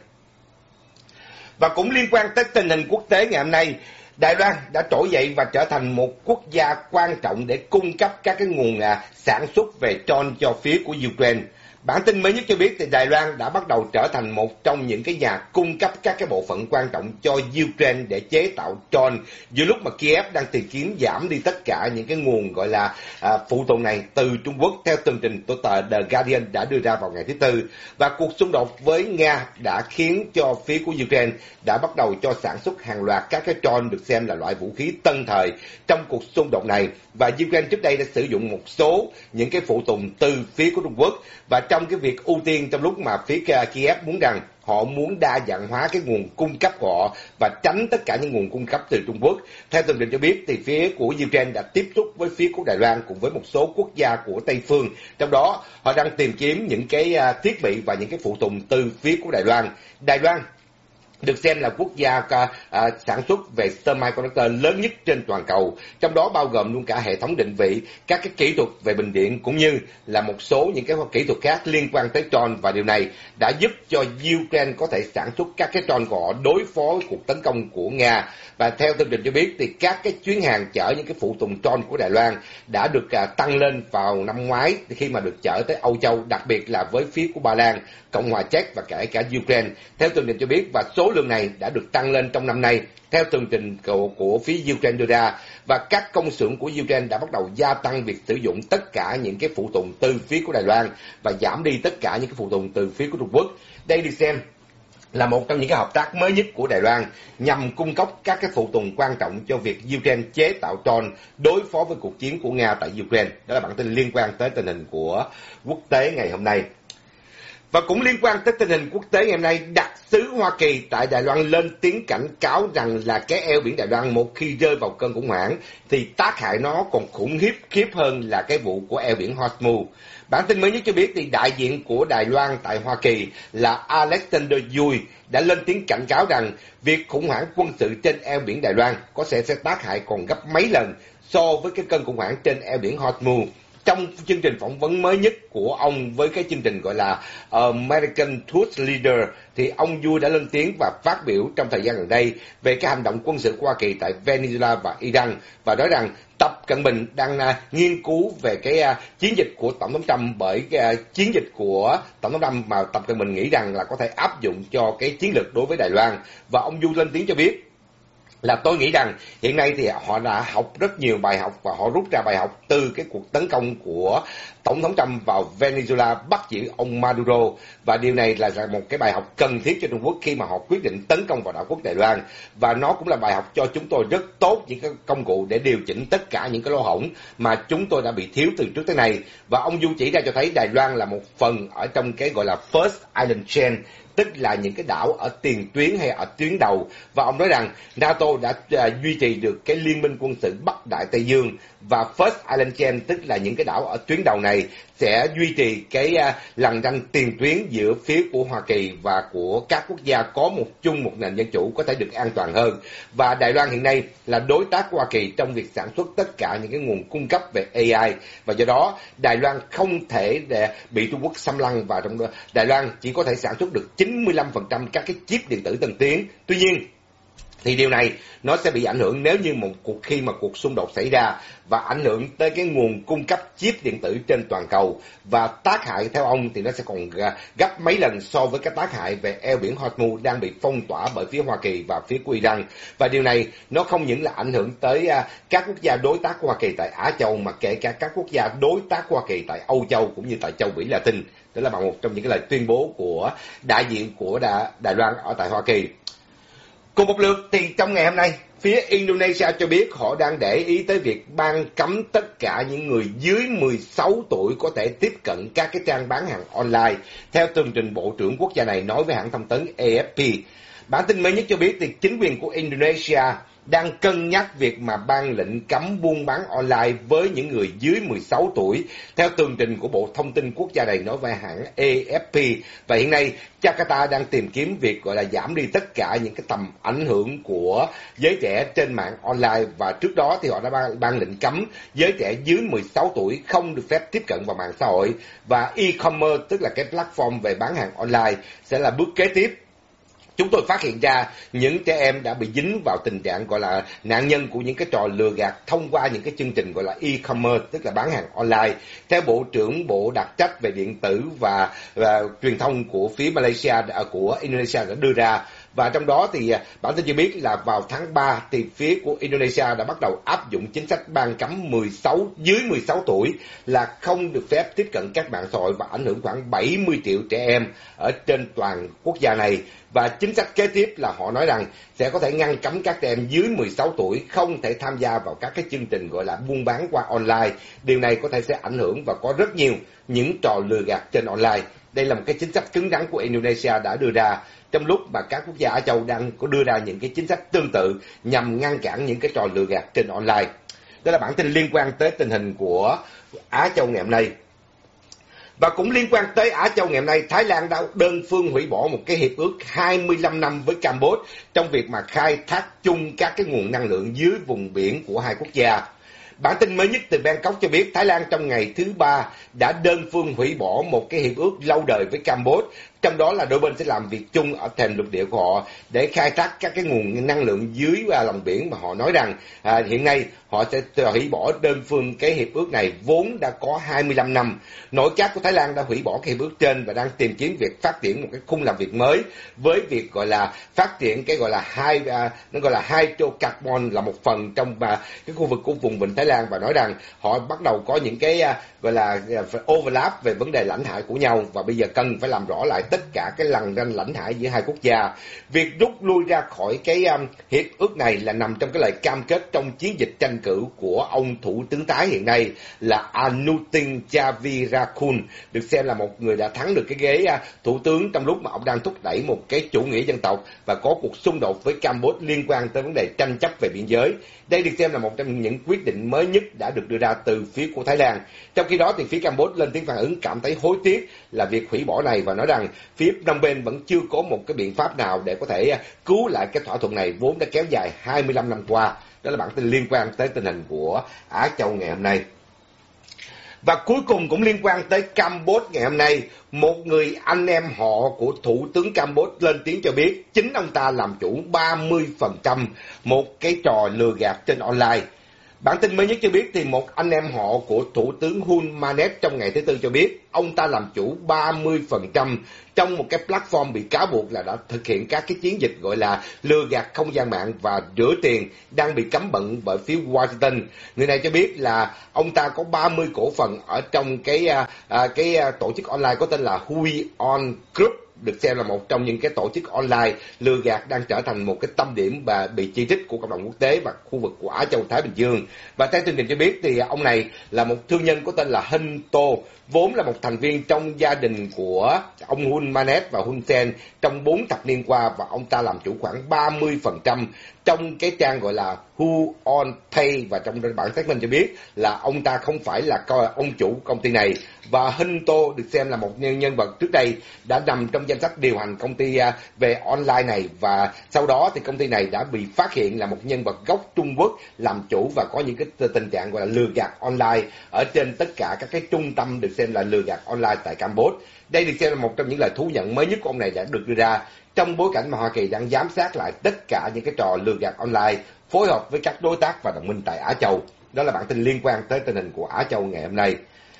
Speaker 1: Và cũng liên quan tới tình hình quốc tế ngày hôm nay, Đài Loan đã trỗi dậy và trở thành một quốc gia quan trọng để cung cấp các cái nguồn sản xuất về drone cho phía của Ukraine. Bản tin mới nhất cho biết thì Đài Loan đã bắt đầu trở thành một trong những cái nhà cung cấp các cái bộ phận quan trọng cho Ukraine để chế tạo drone, giữa lúc mà Kiev đang tìm kiếm giảm đi tất cả những cái nguồn gọi là phụ tùng này từ Trung Quốc, theo tường trình của tờ The Guardian đã đưa ra vào ngày thứ Tư. Và cuộc xung đột với Nga đã khiến cho phía của Ukraine đã bắt đầu cho sản xuất hàng loạt các cái drone được xem là loại vũ khí tân thời trong cuộc xung đột này. Và Ukraine trước đây đã sử dụng một số những cái phụ tùng từ phía của Trung Quốc, và trong cái việc ưu tiên trong lúc mà phía Kiev muốn rằng họ muốn đa dạng hóa cái nguồn cung cấp của họ và tránh tất cả những nguồn cung cấp từ Trung Quốc. Theo tường trình cho biết thì phía của Ukraine đã tiếp xúc với phía của Đài Loan cùng với một số quốc gia của Tây phương, trong đó họ đang tìm kiếm những cái thiết bị và những cái phụ tùng từ phía của Đài Loan. Đài Loan được xem là quốc gia sản xuất về semiconductor lớn nhất trên toàn cầu, trong đó bao gồm luôn cả hệ thống định vị, các cái kỹ thuật về bình điện cũng như là một số những cái kỹ thuật khác liên quan tới drone, và điều này đã giúp cho Ukraine có thể sản xuất các cái drone của họ đối phó với cuộc tấn công của Nga. Và theo thông tin cho biết thì các cái chuyến hàng chở những cái phụ tùng drone của Đài Loan đã được tăng lên vào năm ngoái khi mà được chở tới Âu Châu, đặc biệt là với phía của Ba Lan, Cộng hòa Czech và kể cả Ukraine. Theo tường trình cho biết, và số lượng này đã được tăng lên trong năm nay theo tường trình của phía Ukraine đưa ra, và các công xưởng của Ukraine đã bắt đầu gia tăng việc sử dụng tất cả những cái phụ tùng từ phía của Đài Loan và giảm đi tất cả những cái phụ tùng từ phía của Trung Quốc. Đây được xem là một trong những cái hợp tác mới nhất của Đài Loan nhằm cung cấp các cái phụ tùng quan trọng cho việc Ukraine chế tạo drone đối phó với cuộc chiến của Nga tại Ukraine. Đó là bản tin liên quan tới tình hình của quốc tế ngày hôm nay. Và cũng liên quan tới tình hình quốc tế ngày hôm nay, đặc sứ Hoa Kỳ tại Đài Loan lên tiếng cảnh cáo rằng là cái eo biển Đài Loan một khi rơi vào cơn khủng hoảng thì tác hại nó còn khủng khiếp hơn là cái vụ của eo biển Hormuz. Bản tin mới nhất cho biết thì đại diện của Đài Loan tại Hoa Kỳ là Alexander Yui đã lên tiếng cảnh cáo rằng việc khủng hoảng quân sự trên eo biển Đài Loan có sẽ tác hại còn gấp mấy lần so với cái cơn khủng hoảng trên eo biển Hormuz. Trong chương trình phỏng vấn mới nhất của ông với cái chương trình gọi là American Truth Leader thì ông Yu đã lên tiếng và phát biểu trong thời gian gần đây về cái hành động quân sự của Hoa Kỳ tại Venezuela và Iran, và nói rằng Tập Cận Bình đang nghiên cứu về cái chiến dịch của Tổng thống Trump, bởi cái chiến dịch của Tổng thống Trump mà Tập Cận Bình nghĩ rằng là có thể áp dụng cho cái chiến lược đối với Đài Loan. Và ông Yu lên tiếng cho biết là tôi nghĩ rằng hiện nay thì họ đã học rất nhiều bài học và họ rút ra bài học từ cái cuộc tấn công của Tổng thống Trump vào Venezuela bắt giữ ông Maduro, và điều này là một cái bài học cần thiết cho Trung Quốc khi mà họ quyết định tấn công vào đảo quốc Đài Loan, và nó cũng là bài học cho chúng tôi rất tốt những cái công cụ để điều chỉnh tất cả những cái lỗ hổng mà chúng tôi đã bị thiếu từ trước tới nay. Và ông Du chỉ ra cho thấy Đài Loan là một phần ở trong cái gọi là First Island Chain, tức là những cái đảo ở tiền tuyến hay ở tuyến đầu, và ông nói rằng NATO đã duy trì được cái liên minh quân sự Bắc Đại Tây Dương, và First Island Chain tức là những cái đảo ở tuyến đầu này sẽ duy trì cái lằn ranh tiền tuyến giữa phía của Hoa Kỳ và của các quốc gia có một nền dân chủ có thể được an toàn hơn. Và Đài Loan hiện nay là đối tác của Hoa Kỳ trong việc sản xuất tất cả những cái nguồn cung cấp về AI, và do đó Đài Loan không thể để bị Trung Quốc xâm lăng vào trong đó. Đài Loan chỉ có thể sản xuất được 95% các cái chip điện tử tân tiến. Tuy nhiên thì điều này nó sẽ bị ảnh hưởng nếu như khi mà cuộc xung đột xảy ra, và ảnh hưởng tới cái nguồn cung cấp chip điện tử trên toàn cầu, và tác hại theo ông thì nó sẽ còn gấp mấy lần so với cái tác hại về eo biển Hormuz đang bị phong tỏa bởi phía Hoa Kỳ và phía của Iran. Và điều này nó không những là ảnh hưởng tới các quốc gia đối tác của Hoa Kỳ tại Á Châu, mà kể cả các quốc gia đối tác của Hoa Kỳ tại Âu Châu cũng như tại châu Mỹ Latin. Đó là một trong những cái lời tuyên bố của đại diện của Đài Loan ở tại Hoa Kỳ. Cùng một lượt thì trong ngày hôm nay, phía Indonesia cho biết họ đang để ý tới việc ban cấm tất cả những người dưới 16 tuổi có thể tiếp cận các cái trang bán hàng online, theo tường trình Bộ trưởng quốc gia này nói với hãng thông tấn AFP. Bản tin mới nhất cho biết thì chính quyền của Indonesia đang cân nhắc việc mà ban lệnh cấm buôn bán online với những người dưới 16 tuổi, theo tường trình của Bộ Thông tin Quốc gia này nói với hãng AFP. Và hiện nay, Jakarta đang tìm kiếm việc gọi là giảm đi tất cả những cái tầm ảnh hưởng của giới trẻ trên mạng online, và trước đó thì họ đã ban lệnh cấm giới trẻ dưới 16 tuổi không được phép tiếp cận vào mạng xã hội, và e-commerce tức là cái platform về bán hàng online sẽ là bước kế tiếp. Chúng tôi phát hiện ra những trẻ em đã bị dính vào tình trạng gọi là nạn nhân của những cái trò lừa gạt thông qua những cái chương trình gọi là e-commerce, tức là bán hàng online. Theo Bộ trưởng Bộ đặc trách về điện tử và truyền thông của phía của Indonesia đã đưa ra. Và trong đó thì bản tin cho biết là vào tháng 3 thì phía của Indonesia đã bắt đầu áp dụng chính sách ban cấm dưới 16 tuổi là không được phép tiếp cận các mạng xã hội, và ảnh hưởng khoảng 70 triệu trẻ em ở trên toàn quốc gia này. Và chính sách kế tiếp là họ nói rằng sẽ có thể ngăn cấm các trẻ em dưới 16 tuổi không thể tham gia vào các cái chương trình gọi là buôn bán qua online. Điều này có thể sẽ ảnh hưởng và có rất nhiều những trò lừa gạt trên online. Đây là một cái chính sách cứng rắn của Indonesia đã đưa ra trong lúc mà các quốc gia Á Châu đang có đưa ra những cái chính sách tương tự nhằm ngăn cản những cái trò lừa gạt trên online. Đó là bản tin liên quan tới tình hình của Á Châu ngày hôm nay. Và cũng liên quan tới Á Châu ngày hôm nay, Thái Lan đã đơn phương hủy bỏ một cái hiệp ước 25 năm với Campuchia trong việc mà khai thác chung các cái nguồn năng lượng dưới vùng biển của hai quốc gia. Bản tin mới nhất từ Bangkok cho biết Thái Lan trong ngày thứ Ba đã đơn phương hủy bỏ một cái hiệp ước lâu đời với Campuchia, trong đó là đôi bên sẽ làm việc chung ở thềm lục địa của họ để khai thác các cái nguồn năng lượng dưới lòng biển, mà họ nói rằng hiện nay họ sẽ hủy bỏ đơn phương cái hiệp ước này vốn đã có 25 năm. Nội các của Thái Lan đã hủy bỏ cái hiệp ước trên và đang tìm kiếm việc phát triển một cái khung làm việc mới với việc gọi là phát triển cái gọi là hydrocarbon là một phần trong cái khu vực của vùng vịnh Thái Lan, và nói rằng họ bắt đầu có những cái gọi là overlap về vấn đề lãnh hải của nhau, và bây giờ cần phải làm rõ lại tất cả cái lằn ranh lãnh hải giữa hai quốc gia. Việc rút lui ra khỏi cái hiệp ước này là nằm trong cái lời cam kết trong chiến dịch tranh cử của ông thủ tướng Thái hiện nay là Anutin Javirakul, được xem là một người đã thắng được cái ghế thủ tướng trong lúc mà ông đang thúc đẩy một cái chủ nghĩa dân tộc và có cuộc xung đột với Campuchia liên quan tới vấn đề tranh chấp về biên giới. Đây được xem là một trong những quyết định mới nhất đã được đưa ra từ phía của Thái Lan. Trong khi đó thì phía Campuchia lên tiếng phản ứng cảm thấy hối tiếc là việc hủy bỏ này, và nói rằng phía Phnom Penh vẫn chưa có một cái biện pháp nào để có thể cứu lại cái thỏa thuận này vốn đã kéo dài 25 năm qua. Đó là bản tin liên quan tới tình hình của Á Châu ngày hôm nay. Và cuối cùng cũng liên quan tới Campuchia ngày hôm nay, một người anh em họ của thủ tướng Campuchia lên tiếng cho biết chính ông ta làm chủ 30% một cái trò lừa gạt trên online. Bản tin mới nhất cho biết thì một anh em họ của Thủ tướng Hun Manet trong ngày thứ Tư cho biết ông ta làm chủ 30% trong một cái platform bị cáo buộc là đã thực hiện các cái chiến dịch gọi là lừa gạt không gian mạng và rửa tiền đang bị cấm vận bởi phía Washington. Người này cho biết là ông ta có 30 cổ phần ở trong cái tổ chức online có tên là Hui On Group, được xem là một trong những cái tổ chức online lừa gạt đang trở thành một cái tâm điểm và bị chỉ trích của cộng đồng quốc tế và khu vực của Á Châu Thái Bình Dương. Và theo chương trình cho biết thì ông này là một thương nhân có tên là Hun To, vốn là một thành viên trong gia đình của ông Hun Manet và Hun Sen trong 4 thập niên qua, và ông ta làm chủ khoảng 30% trong cái trang gọi là Who on Pay, và trong bản xác minh cho biết là ông ta không phải là ông chủ công ty này. Và Hun To được xem là một nhân vật trước đây đã nằm trong danh sách điều hành công ty về online này, và sau đó thì công ty này đã bị phát hiện là một nhân vật gốc Trung Quốc làm chủ và có những cái tình trạng gọi là lừa gạt online ở trên tất cả các cái trung tâm được xem là lừa gạt online tại Campuchia. Đây được xem là một trong những lời thú nhận mới nhất của ông này đã được đưa ra trong bối cảnh mà Hoa Kỳ đang giám sát lại tất cả những cái trò lừa gạt online, phối hợp với các đối tác và đồng minh tại Á Châu. Đó là bản tin liên quan tới tình hình của Á Châu ngày hôm nay.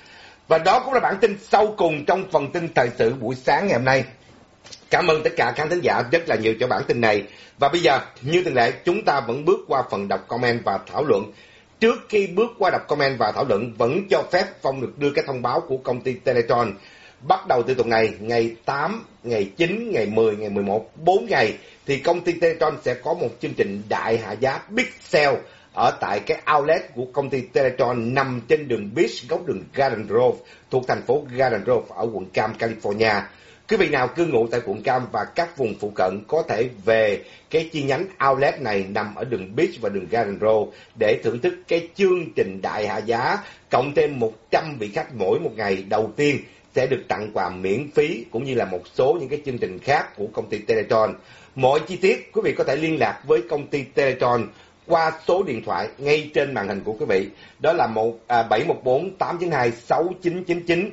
Speaker 1: Và đó cũng là bản tin sau cùng trong phần tin thời sự buổi sáng ngày hôm nay. Cảm ơn tất cả khán thính giả rất là nhiều cho bản tin này. Và bây giờ, như thường lệ, chúng ta vẫn bước qua phần đọc comment và thảo luận. Trước khi bước qua đọc comment và thảo luận, vẫn cho phép Phong được đưa cái thông báo của công ty Teletron. Bắt đầu từ tuần này, ngày 8, ngày 9, ngày 10, ngày 11, 4 ngày, thì công ty Teletron sẽ có một chương trình đại hạ giá Big Sale ở tại cái outlet của công ty Teletron nằm trên đường Beach, góc đường Garden Grove, thuộc thành phố Garden Grove ở quận Cam, California. Quý vị nào cư ngụ tại quận Cam và các vùng phụ cận có thể về cái chi nhánh outlet này nằm ở đường Beach và đường Garden Grove để thưởng thức cái chương trình đại hạ giá, cộng thêm 100 vị khách mỗi một ngày đầu tiên sẽ được tặng quà miễn phí, cũng như là một số những cái chương trình khác của công ty Teletron. Mọi chi tiết quý vị có thể liên lạc với công ty Teletron qua số điện thoại ngay trên màn hình của quý vị. Đó là 714-892-6999,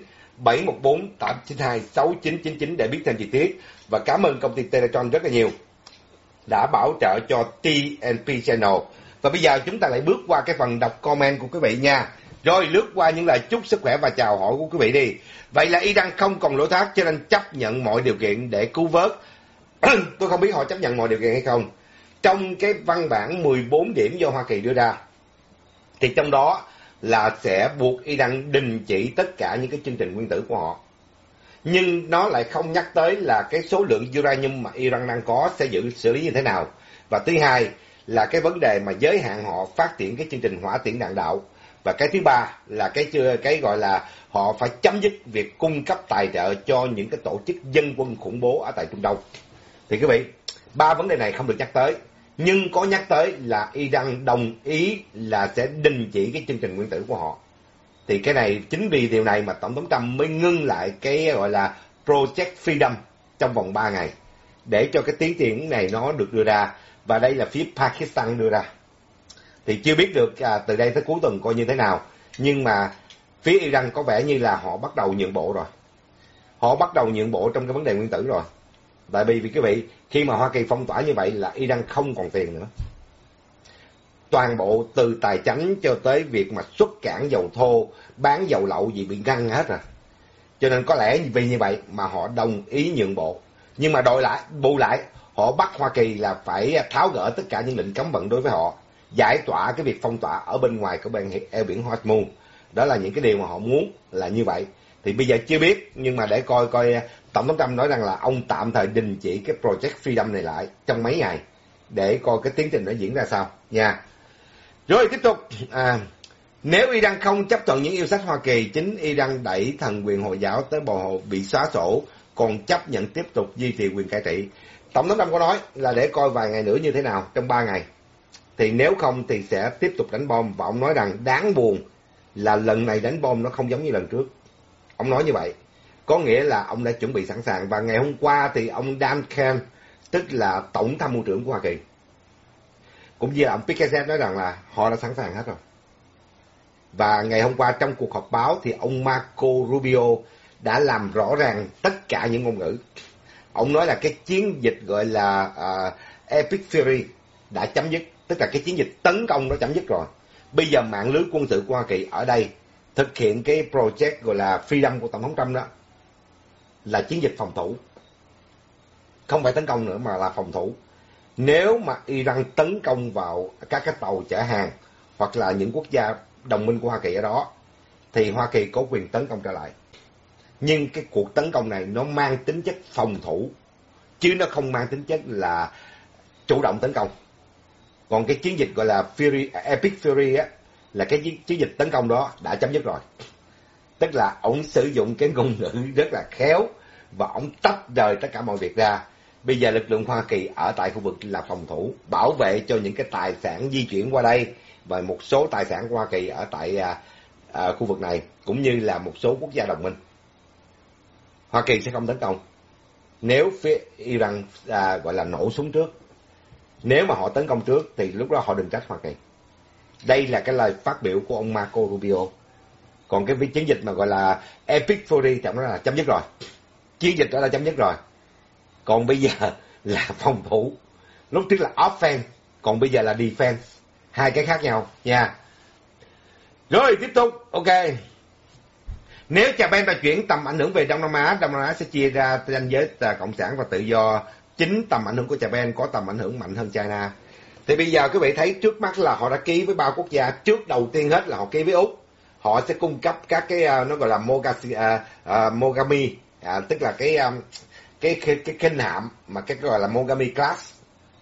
Speaker 1: 714-892-6999 để biết thêm chi tiết. Và cảm ơn công ty Teletron rất là nhiều đã bảo trợ cho TNP Channel. Và bây giờ chúng ta lại bước qua cái phần đọc comment của quý vị nha. Rồi lướt qua những lời chúc sức khỏe và chào hỏi của quý vị đi. Vậy là Iran không còn lỗ thác cho nên chấp nhận mọi điều kiện để cứu vớt. Tôi không biết họ chấp nhận mọi điều kiện hay không. Trong cái văn bản 14 điểm do Hoa Kỳ đưa ra, thì trong đó là sẽ buộc Iran đình chỉ tất cả những cái chương trình nguyên tử của họ. Nhưng nó lại không nhắc tới là cái số lượng uranium mà Iran đang có sẽ xử lý như thế nào. Và thứ hai là cái vấn đề mà giới hạn họ phát triển cái chương trình hỏa tiễn đạn đạo. Và cái thứ ba là cái gọi là họ phải chấm dứt việc cung cấp tài trợ cho những cái tổ chức dân quân khủng bố ở tại Trung Đông. Thì quý vị, ba vấn đề này không được nhắc tới. Nhưng có nhắc tới là Iran đồng ý là sẽ đình chỉ cái chương trình nguyên tử của họ. Thì cái này, chính vì điều này mà Tổng thống Trump mới ngưng lại cái gọi là Project Freedom trong vòng 3 ngày. Để cho cái tiến triển này nó được đưa ra. Và đây là phía Pakistan đưa ra. Thì chưa biết được từ đây tới cuối tuần coi như thế nào. Nhưng mà phía Iran có vẻ như là họ bắt đầu nhượng bộ rồi. Họ bắt đầu nhượng bộ trong cái vấn đề nguyên tử rồi. Tại vì quý vị, khi mà Hoa Kỳ phong tỏa như vậy là Iran không còn tiền nữa. Toàn bộ từ tài chánh cho tới việc mà xuất cảng dầu thô, bán dầu lậu gì bị ngăn hết rồi. Cho nên có lẽ vì như vậy mà họ đồng ý nhượng bộ. Nhưng mà bù lại, họ bắt Hoa Kỳ là phải tháo gỡ tất cả những lệnh cấm vận đối với họ. Giải tỏa cái việc phong tỏa ở bên ngoài của eo biển Hormuz. Đó là những cái điều mà họ muốn là như vậy. Thì bây giờ chưa biết, nhưng mà để coi Tổng thống Trump nói rằng là ông tạm thời đình chỉ cái Project Freedom này lại trong mấy ngày để coi cái tiến trình nó diễn ra sao nha. Rồi tiếp tục, nếu Iran không chấp thuận những yêu sách Hoa Kỳ, chính Iran đẩy thần quyền Hồi giáo tới bờ hồ bị xóa sổ, còn chấp nhận tiếp tục duy trì quyền cai trị. Tổng thống Trump có nói là để coi vài ngày nữa như thế nào trong 3 ngày. Thì nếu không thì sẽ tiếp tục đánh bom, và ông nói rằng đáng buồn là lần này đánh bom nó không giống như lần trước. Ông nói như vậy, có nghĩa là ông đã chuẩn bị sẵn sàng. Và ngày hôm qua thì ông Dan Kern, tức là Tổng tham mưu trưởng của Hoa Kỳ, cũng như là ông Pickett nói rằng là họ đã sẵn sàng hết rồi. Và ngày hôm qua trong cuộc họp báo thì ông Marco Rubio đã làm rõ ràng tất cả những ngôn ngữ. Ông nói là cái chiến dịch gọi là Epic Fury đã chấm dứt, tức là cái chiến dịch tấn công nó chấm dứt rồi. Bây giờ mạng lưới quân sự của Hoa Kỳ ở đây thực hiện cái project gọi là Freedom của Tổng thống Trump đó là chiến dịch phòng thủ. Không phải tấn công nữa mà là phòng thủ. Nếu mà Iran tấn công vào các cái tàu chở hàng hoặc là những quốc gia đồng minh của Hoa Kỳ ở đó thì Hoa Kỳ có quyền tấn công trở lại. Nhưng cái cuộc tấn công này nó mang tính chất phòng thủ chứ nó không mang tính chất là chủ động tấn công. Còn cái chiến dịch gọi là Fury, Epic Fury á, là cái chiến dịch tấn công đó đã chấm dứt rồi. Tức là ông sử dụng cái ngôn ngữ rất là khéo và ông tách rời tất cả mọi việc ra. Bây giờ lực lượng Hoa Kỳ ở tại khu vực là phòng thủ, bảo vệ cho những cái tài sản di chuyển qua đây và một số tài sản của Hoa Kỳ ở tại khu vực này, cũng như là một số quốc gia đồng minh. Hoa Kỳ sẽ không tấn công nếu phía Iran gọi là nổ súng trước. Nếu mà họ tấn công trước thì lúc đó họ đừng trách Hoa Kỳ. Đây là cái lời phát biểu của ông Marco Rubio. Còn cái chiến dịch mà gọi là Epic Fury thì ông nói là chấm dứt rồi. Chiến dịch đó là chấm dứt rồi. Còn bây giờ là phòng thủ. Lúc trước là offense, còn bây giờ là defense. Hai cái khác nhau nha. Rồi tiếp tục, ok. Nếu Japan đã chuyển tầm ảnh hưởng về Đông Nam Á sẽ chia ra ranh giới cộng sản và tự do. Chính tầm ảnh hưởng của Japan có tầm ảnh hưởng mạnh hơn China. Thì bây giờ quý vị thấy trước mắt là họ đã ký với 3 quốc gia. Trước đầu tiên hết là họ ký với Úc. Họ sẽ cung cấp các cái nó gọi là Mogami, tức là cái khinh hạm mà cái gọi là Mogami class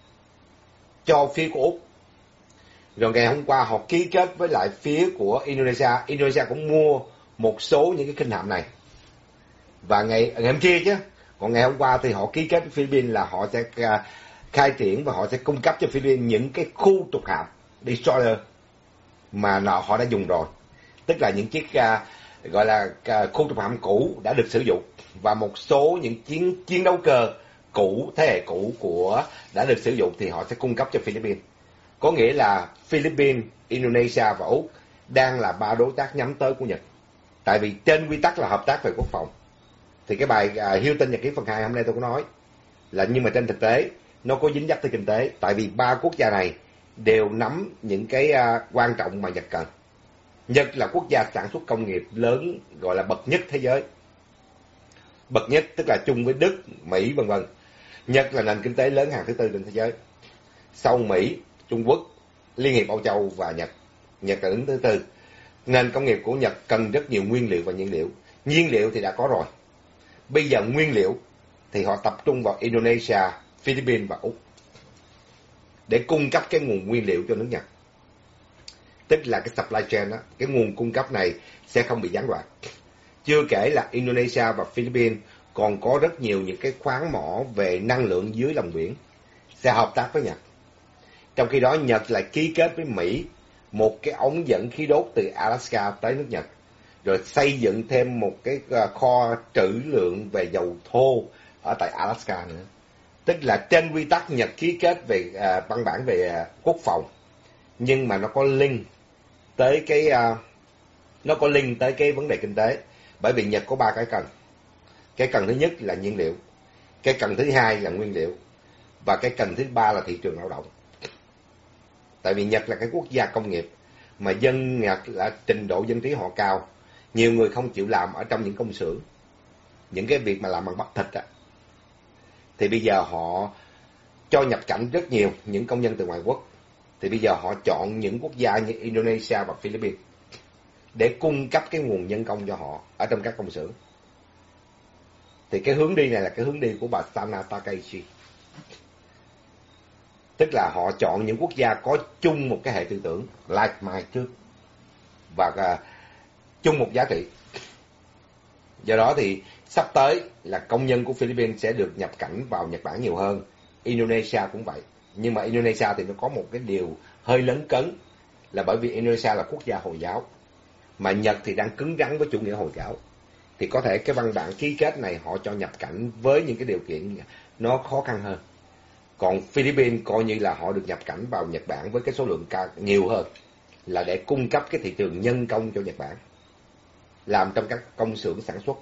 Speaker 1: cho phía của Úc. Rồi ngày hôm qua họ ký kết với lại phía của Indonesia. Indonesia cũng mua một số những cái khinh hạm này. Và ngày hôm kia chứ. Còn ngày hôm qua thì họ ký kết với Philippines là họ sẽ khai triển và họ sẽ cung cấp cho Philippines những cái khu trục hạm destroyer mà họ đã dùng rồi. Tức là những chiếc gọi là khu trục hạm cũ đã được sử dụng và một số những chiến đấu cơ cũ, thế hệ cũ của đã được sử dụng thì họ sẽ cung cấp cho Philippines. Có nghĩa là Philippines, Indonesia và Úc đang là 3 đối tác nhắm tới của Nhật. Tại vì trên quy tắc là hợp tác về quốc phòng. Thì cái bài Hilton Nhật ký phần 2 hôm nay tôi có nói là nhưng mà trên thực tế nó có dính dấp tới kinh tế. Tại vì 3 quốc gia này đều nắm những cái quan trọng mà Nhật cần. Nhật là quốc gia sản xuất công nghiệp lớn gọi là bậc nhất thế giới. Bậc nhất tức là chung với Đức, Mỹ vân vân. Nhật là nền kinh tế lớn hàng thứ 4 trên thế giới. Sau Mỹ, Trung Quốc, Liên hiệp Âu Châu và Nhật. Nhật là đứng thứ 4. Nền công nghiệp của Nhật cần rất nhiều nguyên liệu và nhiên liệu. Nhiên liệu thì đã có rồi. Bây giờ nguyên liệu thì họ tập trung vào Indonesia, Philippines và Úc để cung cấp cái nguồn nguyên liệu cho nước Nhật. Tức là cái supply chain đó, cái nguồn cung cấp này sẽ không bị gián đoạn. Chưa kể là Indonesia và Philippines còn có rất nhiều những cái khoáng mỏ về năng lượng dưới lòng biển sẽ hợp tác với Nhật. Trong khi đó Nhật lại ký kết với Mỹ một cái ống dẫn khí đốt từ Alaska tới nước Nhật, rồi xây dựng thêm một cái kho trữ lượng về dầu thô ở tại Alaska nữa. Tức là trên quy tắc Nhật ký kết về văn bản về quốc phòng, nhưng mà nó có link tới cái vấn đề kinh tế. Bởi vì Nhật có 3 cái cần. Cái cần thứ nhất là nhiên liệu, cái cần thứ hai là nguyên liệu, và cái cần thứ 3 là thị trường lao động. Tại vì Nhật là cái quốc gia công nghiệp, mà dân Nhật là trình độ dân trí họ cao. Nhiều người không chịu làm ở trong những công xưởng, những cái việc mà làm bằng bắp thịt á. Thì bây giờ họ cho nhập cảnh rất nhiều những công nhân từ ngoại quốc. Thì bây giờ họ chọn những quốc gia như Indonesia và Philippines để cung cấp cái nguồn nhân công cho họ ở trong các công xưởng. Thì cái hướng đi này là cái hướng đi của bà Sana Takaichi. Tức là họ chọn những quốc gia có chung một cái hệ tư tưởng like mind trước và chung một giá trị. Do đó thì sắp tới là công nhân của Philippines sẽ được nhập cảnh vào Nhật Bản nhiều hơn. Indonesia cũng vậy. Nhưng mà Indonesia thì nó có một cái điều hơi lấn cấn, là bởi vì Indonesia là quốc gia Hồi giáo, mà Nhật thì đang cứng rắn với chủ nghĩa Hồi giáo. Thì có thể cái văn bản ký kết này họ cho nhập cảnh với những cái điều kiện nó khó khăn hơn. Còn Philippines coi như là họ được nhập cảnh vào Nhật Bản với cái số lượng nhiều hơn, là để cung cấp cái thị trường nhân công cho Nhật Bản, làm trong các công xưởng sản xuất.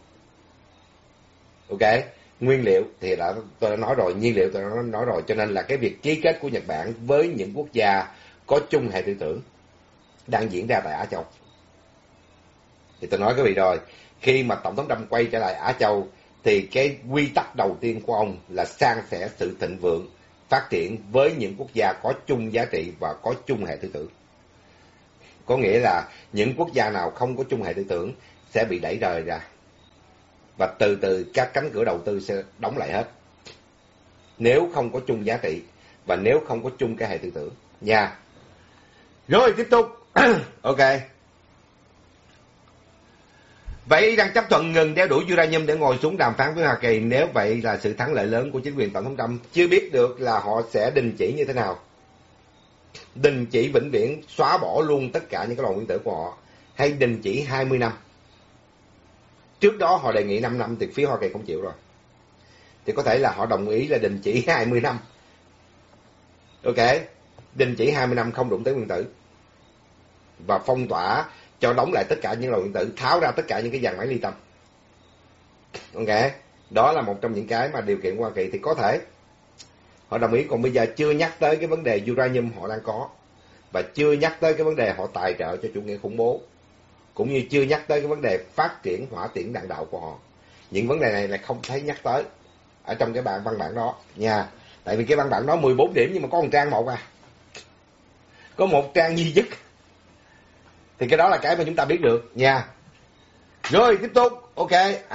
Speaker 1: Ok, nguyên liệu thì tôi đã nói rồi, nhiên liệu tôi đã nói rồi, cho nên là cái việc ký kết của Nhật Bản với những quốc gia có chung hệ tư tưởng đang diễn ra tại Á Châu. Thì tôi nói quý vị rồi, khi mà Tổng thống Trump quay trở lại Á Châu, thì cái quy tắc đầu tiên của ông là san sẻ sự thịnh vượng, phát triển với những quốc gia có chung giá trị và có chung hệ tư tưởng. Có nghĩa là những quốc gia nào không có chung hệ tư tưởng sẽ bị đẩy rời ra. Và từ từ các cánh cửa đầu tư sẽ đóng lại hết. Nếu không có chung giá trị và nếu không có chung cái hệ tư tưởng. Nha. Rồi tiếp tục. Ok. Vậy Iran chấp thuận ngừng đeo đuổi uranium để ngồi xuống đàm phán với Hoa Kỳ. Nếu vậy là sự thắng lợi lớn của chính quyền Tổng thống Trump. Chưa biết được là họ sẽ đình chỉ như thế nào. Đình chỉ vĩnh viễn, xóa bỏ luôn tất cả những cái lò nguyên tử của họ. Hay đình chỉ 20 năm. Trước đó họ đề nghị 5 năm thì phía Hoa Kỳ không chịu rồi. Thì có thể là họ đồng ý là đình chỉ 20 năm. Ok. Đình chỉ 20 năm không đụng tới nguyên tử. Và phong tỏa cho đóng lại tất cả những lò nguyên tử, tháo ra tất cả những cái dàn máy ly tâm. Ok. Đó là một trong những cái mà điều kiện của Hoa Kỳ thì có thể họ đồng ý. Còn bây giờ chưa nhắc tới cái vấn đề uranium họ đang có. Và chưa nhắc tới cái vấn đề họ tài trợ cho chủ nghĩa khủng bố. Cũng như chưa nhắc tới cái vấn đề phát triển hỏa tiễn đạn đạo của họ. Những vấn đề này là không thấy nhắc tới ở trong cái văn bản đó nha. Tại vì cái văn bản đó 14 điểm nhưng mà có một trang một à. Có một trang duy nhất. Thì cái đó là cái mà chúng ta biết được nha. Rồi tiếp tục. Ok.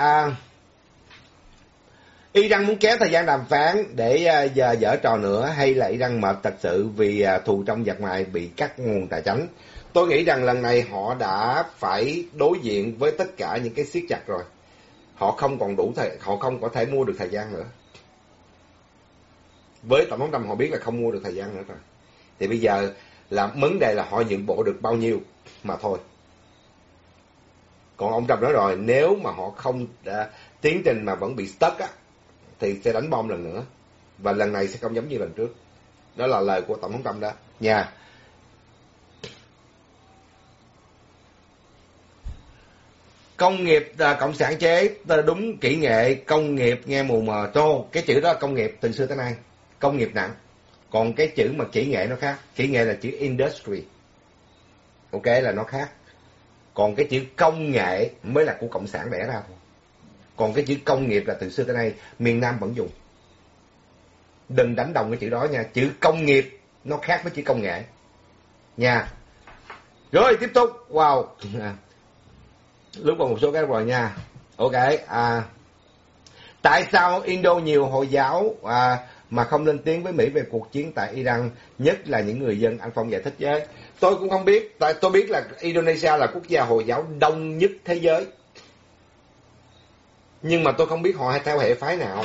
Speaker 1: Iran muốn kéo thời gian đàm phán để dở trò nữa, hay là Iran mệt thật sự vì thù trong giặc ngoài bị cắt nguồn tài chính? Tôi nghĩ rằng lần này họ đã phải đối diện với tất cả những cái siết chặt rồi. Họ không còn đủ họ không có thể mua được thời gian nữa. Với Tổng thống Trump họ biết là không mua được thời gian nữa rồi. Thì bây giờ là vấn đề là họ nhượng bộ được bao nhiêu mà thôi. Còn ông Trump nói rồi, nếu mà họ không tiến trình mà vẫn bị stuck á, thì sẽ đánh bom lần nữa. Và lần này sẽ không giống như lần trước. Đó là lời của Tổng thống Trump đó nha. Công nghiệp cộng sản chế, đúng kỹ nghệ, công nghiệp nghe mù mờ. Cái chữ đó là công nghiệp từ xưa tới nay. Công nghiệp nặng. Còn cái chữ mà kỹ nghệ nó khác. Kỹ nghệ là chữ industry. Ok, là nó khác. Còn cái chữ công nghệ mới là của cộng sản đẻ ra thôi. Còn cái chữ công nghiệp là từ xưa tới nay miền Nam vẫn dùng. Đừng đánh đồng cái chữ đó nha. Chữ công nghiệp nó khác với chữ công nghệ nha. Rồi tiếp tục. Wow. Lúc còn một số cái rồi nha. Ok. Tại sao Indo nhiều Hồi giáo mà không lên tiếng với Mỹ về cuộc chiến tại Iran, nhất là những người dân? Anh Phong giải thích với. Tôi cũng không biết. Tại tôi biết là Indonesia là quốc gia Hồi giáo đông nhất thế giới. Nhưng mà tôi không biết họ theo hệ phái nào.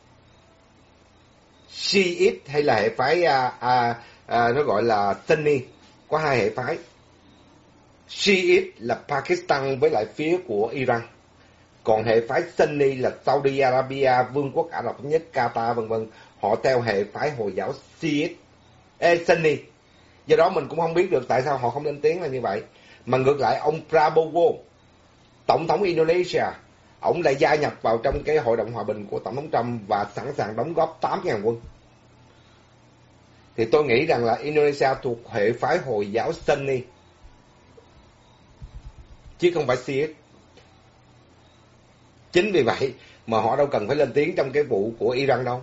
Speaker 1: Shiite hay là hệ phái nó gọi là Sunni. Có hai hệ phái. Shiite là Pakistan với lại phía của Iran. Còn hệ phái Sunni là Saudi Arabia, Vương quốc Ả Rập Thống Nhất, Qatar vân vân. Họ theo hệ phái Hồi giáo Sunni. Do đó mình cũng không biết được tại sao họ không lên tiếng là như vậy. Mà ngược lại ông Prabowo, Tổng thống Indonesia, ông lại gia nhập vào trong cái hội đồng hòa bình của Tổng thống Trump và sẵn sàng đóng góp 8.000 quân. Thì tôi nghĩ rằng là Indonesia thuộc hệ phái Hồi giáo Sunni, chứ không phải Shiite. Chính vì vậy mà họ đâu cần phải lên tiếng trong cái vụ của Iran đâu.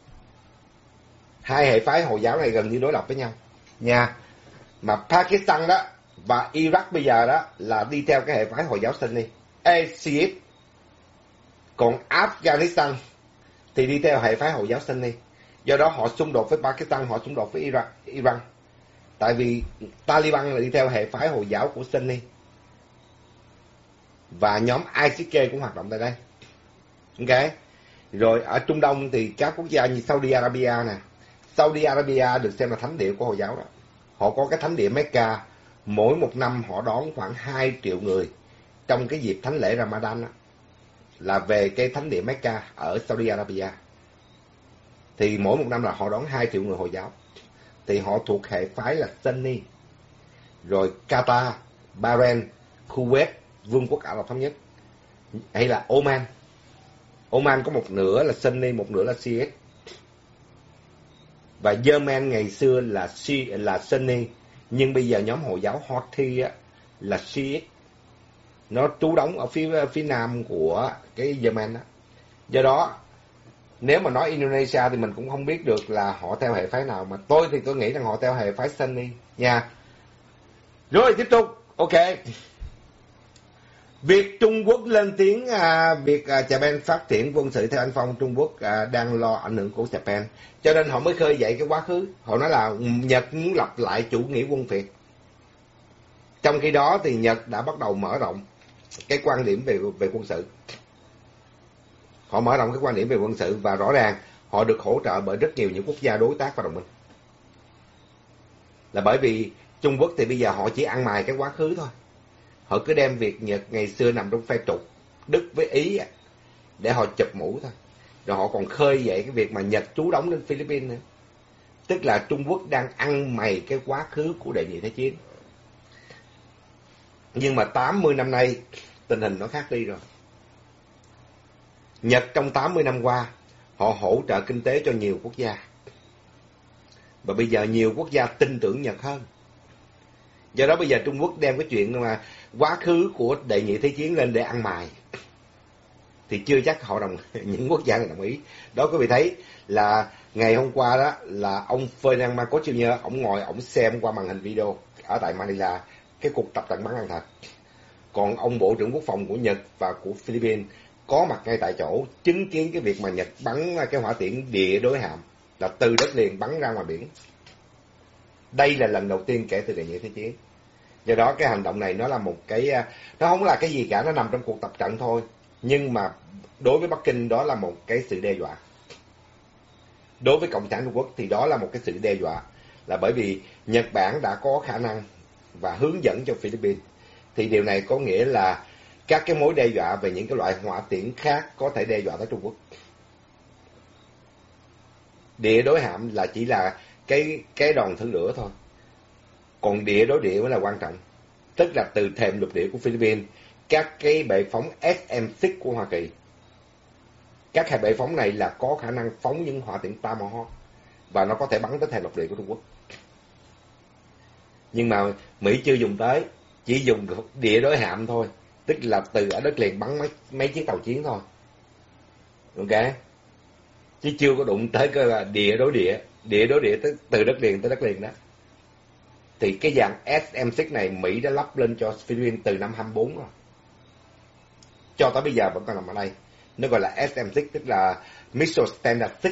Speaker 1: Hai hệ phái Hồi giáo này gần như đối lập với nhau nha. Mà Pakistan đó và Iraq bây giờ đó là đi theo cái hệ phái Hồi giáo Sunni, Shiite. Còn Afghanistan thì đi theo hệ phái Hồi giáo Sunni. Do đó họ xung đột với Pakistan, họ xung đột với Iran. Tại vì Taliban là đi theo hệ phái Hồi giáo của Sunni. Và nhóm ISIS cũng hoạt động tại đây. Ok. Rồi ở Trung Đông thì các quốc gia như Saudi Arabia nè. Saudi Arabia được xem là thánh địa của Hồi giáo đó. Họ có cái thánh địa Mecca. Mỗi một năm họ đón khoảng 2 triệu người trong cái dịp thánh lễ Ramadan đó, là về cái thánh địa Mecca ở Saudi Arabia. Thì mỗi một năm là họ đón 2 triệu người Hồi giáo. Thì họ thuộc hệ phái là Sunni. Rồi Qatar, Bahrain, Kuwait, Vương quốc Ả Rập Thống Nhất, hay là Oman. Oman có một nửa là Sunni, một nửa là Shiite. Và Yemen ngày xưa là Sunni, Nhưng bây giờ nhóm Hồi giáo Houthi á, là Shiite, nó trú đóng ở phía nam của cái Yemen đó. Do đó, nếu mà nói Indonesia thì mình cũng không biết được là họ theo hệ phái nào, mà tôi thì tôi nghĩ rằng họ theo hệ phái Sunni nha. Rồi tiếp tục, ok. Việc Trung Quốc lên tiếng việc Japan phát triển quân sự theo anh Phong, Trung Quốc đang lo ảnh hưởng của Japan, cho nên họ mới khơi dậy cái quá khứ. Họ nói là Nhật muốn lập lại chủ nghĩa quân phiệt. Trong khi đó thì Nhật đã bắt đầu mở rộng cái quan điểm về quân sự. Họ mở rộng cái quan điểm về quân sự và rõ ràng họ được hỗ trợ bởi rất nhiều những quốc gia đối tác và đồng minh. Là bởi vì Trung Quốc thì bây giờ họ chỉ ăn mài cái quá khứ thôi. Họ cứ đem việc Nhật ngày xưa nằm trong phe trục Đức với Ý để họ chụp mũ thôi. Rồi họ còn khơi dậy cái việc mà Nhật trú đóng lên Philippines nữa. Tức là Trung Quốc đang ăn mày cái quá khứ của Đệ nhị Thế chiến. Nhưng mà 80 năm nay tình hình nó khác đi rồi. Nhật trong 80 năm qua họ hỗ trợ kinh tế cho nhiều quốc gia. Và bây giờ nhiều quốc gia tin tưởng Nhật hơn. Do đó bây giờ Trung Quốc đem cái chuyện mà quá khứ của Đệ nhị Thế chiến lên để ăn mài thì chưa chắc họ những quốc gia này đồng ý. Đó quý vị thấy là ngày hôm qua đó là ông Ferdinand Marcos Jr. ông ngồi ông xem qua màn hình video ở tại Manila cái cuộc tập trận bắn đạn thật. Còn ông Bộ trưởng Quốc phòng của Nhật và của Philippines có mặt ngay tại chỗ chứng kiến cái việc mà Nhật bắn cái hỏa tiễn địa đối hạm là từ đất liền bắn ra ngoài biển. Đây là lần đầu tiên kể từ Đệ nhị Thế chiến. Do đó cái hành động này nó là một cái, nó không là cái gì cả, nó nằm trong cuộc tập trận thôi. Nhưng mà đối với Bắc Kinh đó là một cái sự đe dọa. Đối với Cộng sản Trung Quốc thì đó là một cái sự đe dọa. Là bởi vì Nhật Bản đã có khả năng và hướng dẫn cho Philippines. Thì điều này có nghĩa là các cái mối đe dọa về những cái loại hỏa tiễn khác có thể đe dọa tới Trung Quốc. Địa đối hạm là chỉ là cái đòn thử lửa thôi. Còn địa đối địa mới là quan trọng. Tức là từ thềm lục địa của Philippines, các cái bệ phóng SM-6 của Hoa Kỳ. Các hệ bệ phóng này là có khả năng phóng những hỏa tiễn Tomahawk và nó có thể bắn tới thềm lục địa của Trung Quốc. Nhưng mà Mỹ chưa dùng tới, chỉ dùng địa đối hạm thôi. Tức là từ ở đất liền bắn mấy chiếc tàu chiến thôi. Ok? Chứ chưa có đụng tới cái địa đối địa từ đất liền tới đất liền đó. Thì cái dàn SM-6 này Mỹ đã lắp lên cho Philippines từ năm 24 rồi. Cho tới bây giờ vẫn còn nằm ở đây. Nó gọi là SM-6, tức là Missile Standard 6.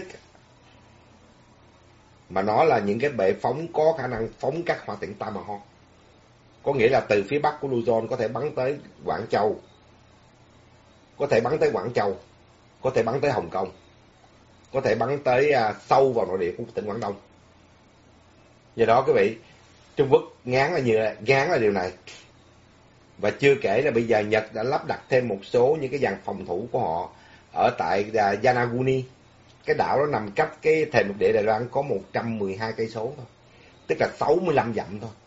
Speaker 1: Mà nó là những cái bệ phóng có khả năng phóng các hỏa tiễn Tomahawk. Có nghĩa là từ phía bắc của Luzon có thể bắn tới Quảng Châu. Có thể bắn tới Quảng Châu. Có thể bắn tới Hồng Kông. Có thể bắn tới sâu vào nội địa của tỉnh Quảng Đông. Do đó quý vị, Trung Quốc ngán là điều này. Và chưa kể là bây giờ Nhật đã lắp đặt thêm một số những cái dàn phòng thủ của họ ở tại Yonaguni. Cái đảo đó nằm cách cái thềm lục địa Đài Loan có 112 cây số thôi. Tức là 65 dặm thôi.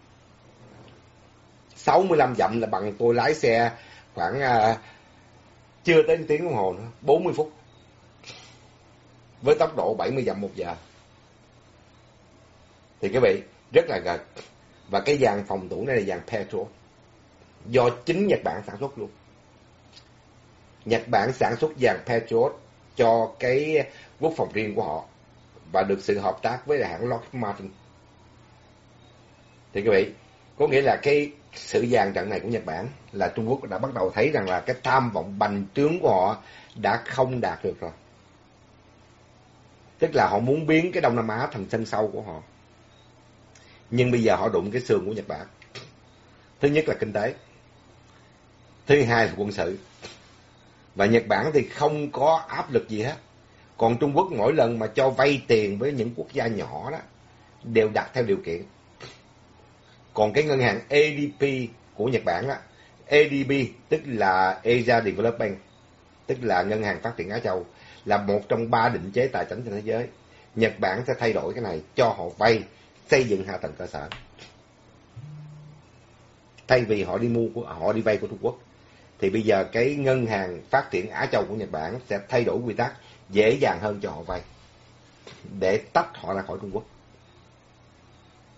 Speaker 1: 65 dặm là bằng tôi lái xe khoảng chưa tới 1 tiếng đồng hồ nữa, 40 phút. Với tốc độ 70 dặm một giờ. Thì quý vị, rất là gần. Và cái dàn phòng thủ này là dàn Patriot. Do chính Nhật Bản sản xuất luôn. Nhật Bản sản xuất dàn Patriot cho cái quốc phòng riêng của họ. Và được sự hợp tác với hãng Lockheed Martin. Thì quý vị, có nghĩa là cái sự dàn trận này của Nhật Bản là Trung Quốc đã bắt đầu thấy rằng là cái tham vọng bành trướng của họ đã không đạt được rồi. Tức là họ muốn biến cái Đông Nam Á thành sân sau của họ. Nhưng bây giờ họ đụng cái xương của Nhật Bản. Thứ nhất là kinh tế. Thứ hai là quân sự. Và Nhật Bản thì không có áp lực gì hết. Còn Trung Quốc mỗi lần mà cho vay tiền với những quốc gia nhỏ đó đều đặt theo điều kiện. Còn cái ngân hàng ADB của Nhật Bản đó, ADB tức là Asia Development Bank, tức là ngân hàng phát triển Á Châu, là một trong 3 định chế tài chính trên thế giới. Nhật Bản sẽ thay đổi cái này cho họ vay xây dựng hạ tầng cơ sở. Thay vì họ đi vay của Trung Quốc, thì bây giờ cái ngân hàng phát triển Á Châu của Nhật Bản sẽ thay đổi quy tắc dễ dàng hơn cho họ vay để tách họ ra khỏi Trung Quốc.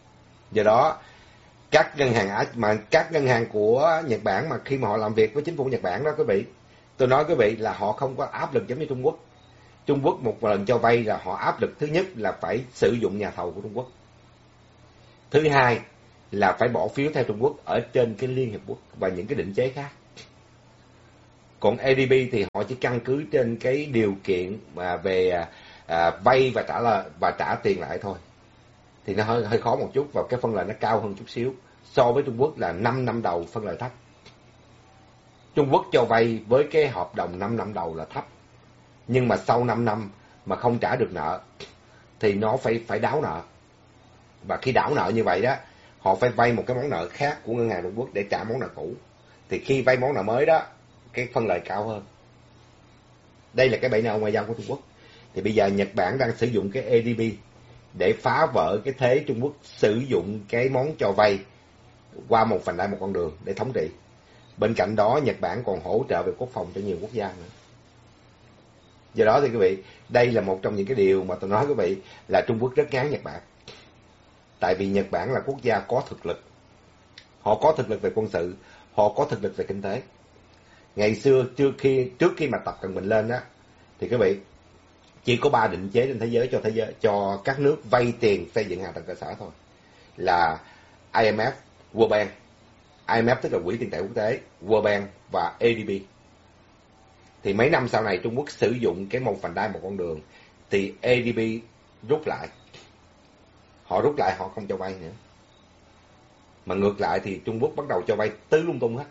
Speaker 1: Do đó các ngân hàng của Nhật Bản mà khi mà họ làm việc với chính phủ Nhật Bản đó quý vị, tôi nói quý vị là họ không có áp lực giống như Trung Quốc. Trung Quốc một lần cho vay là họ áp lực thứ nhất là phải sử dụng nhà thầu của Trung Quốc. Thứ hai là phải bỏ phiếu theo Trung Quốc ở trên cái Liên Hiệp Quốc và những cái định chế khác. Còn ADB thì họ chỉ căn cứ trên cái điều kiện mà về vay và trả tiền lại thôi. Thì nó hơi khó một chút và cái phân lợi nó cao hơn chút xíu. So với Trung Quốc là 5 năm đầu phân lợi thấp. Trung Quốc cho vay với cái hợp đồng 5 năm đầu là thấp. Nhưng mà sau 5 năm mà không trả được nợ thì nó phải đáo nợ. Và khi đáo nợ như vậy đó, họ phải vay một cái món nợ khác của ngân hàng Trung Quốc để trả món nợ cũ. Thì khi vay món nợ mới đó, cái phân lợi cao hơn. Đây là cái bẫy nợ ngoại giao của Trung Quốc. Thì bây giờ Nhật Bản đang sử dụng cái ADB để phá vỡ cái thế Trung Quốc sử dụng cái món cho vay qua một vành đai một con đường để thống trị. Bên cạnh đó Nhật Bản còn hỗ trợ về quốc phòng cho nhiều quốc gia nữa. Do đó thì quý vị, đây là một trong những cái điều mà tôi nói quý vị là Trung Quốc rất ngán Nhật Bản. Tại vì Nhật Bản là quốc gia có thực lực. Họ có thực lực về quân sự, họ có thực lực về kinh tế. Ngày xưa trước khi mà Tập Cận Bình lên á thì quý vị chỉ có 3 định chế trên thế giới cho các nước vay tiền xây dựng hạ tầng cơ sở thôi. Là IMF, World Bank. IMF tức là Quỹ tiền tệ quốc tế, World Bank và ADB. Thì mấy năm sau này Trung Quốc sử dụng cái một vành đai một con đường thì ADB rút lại. Họ rút lại, họ không cho vay nữa. Mà ngược lại thì Trung Quốc bắt đầu cho vay tứ lung tung hết.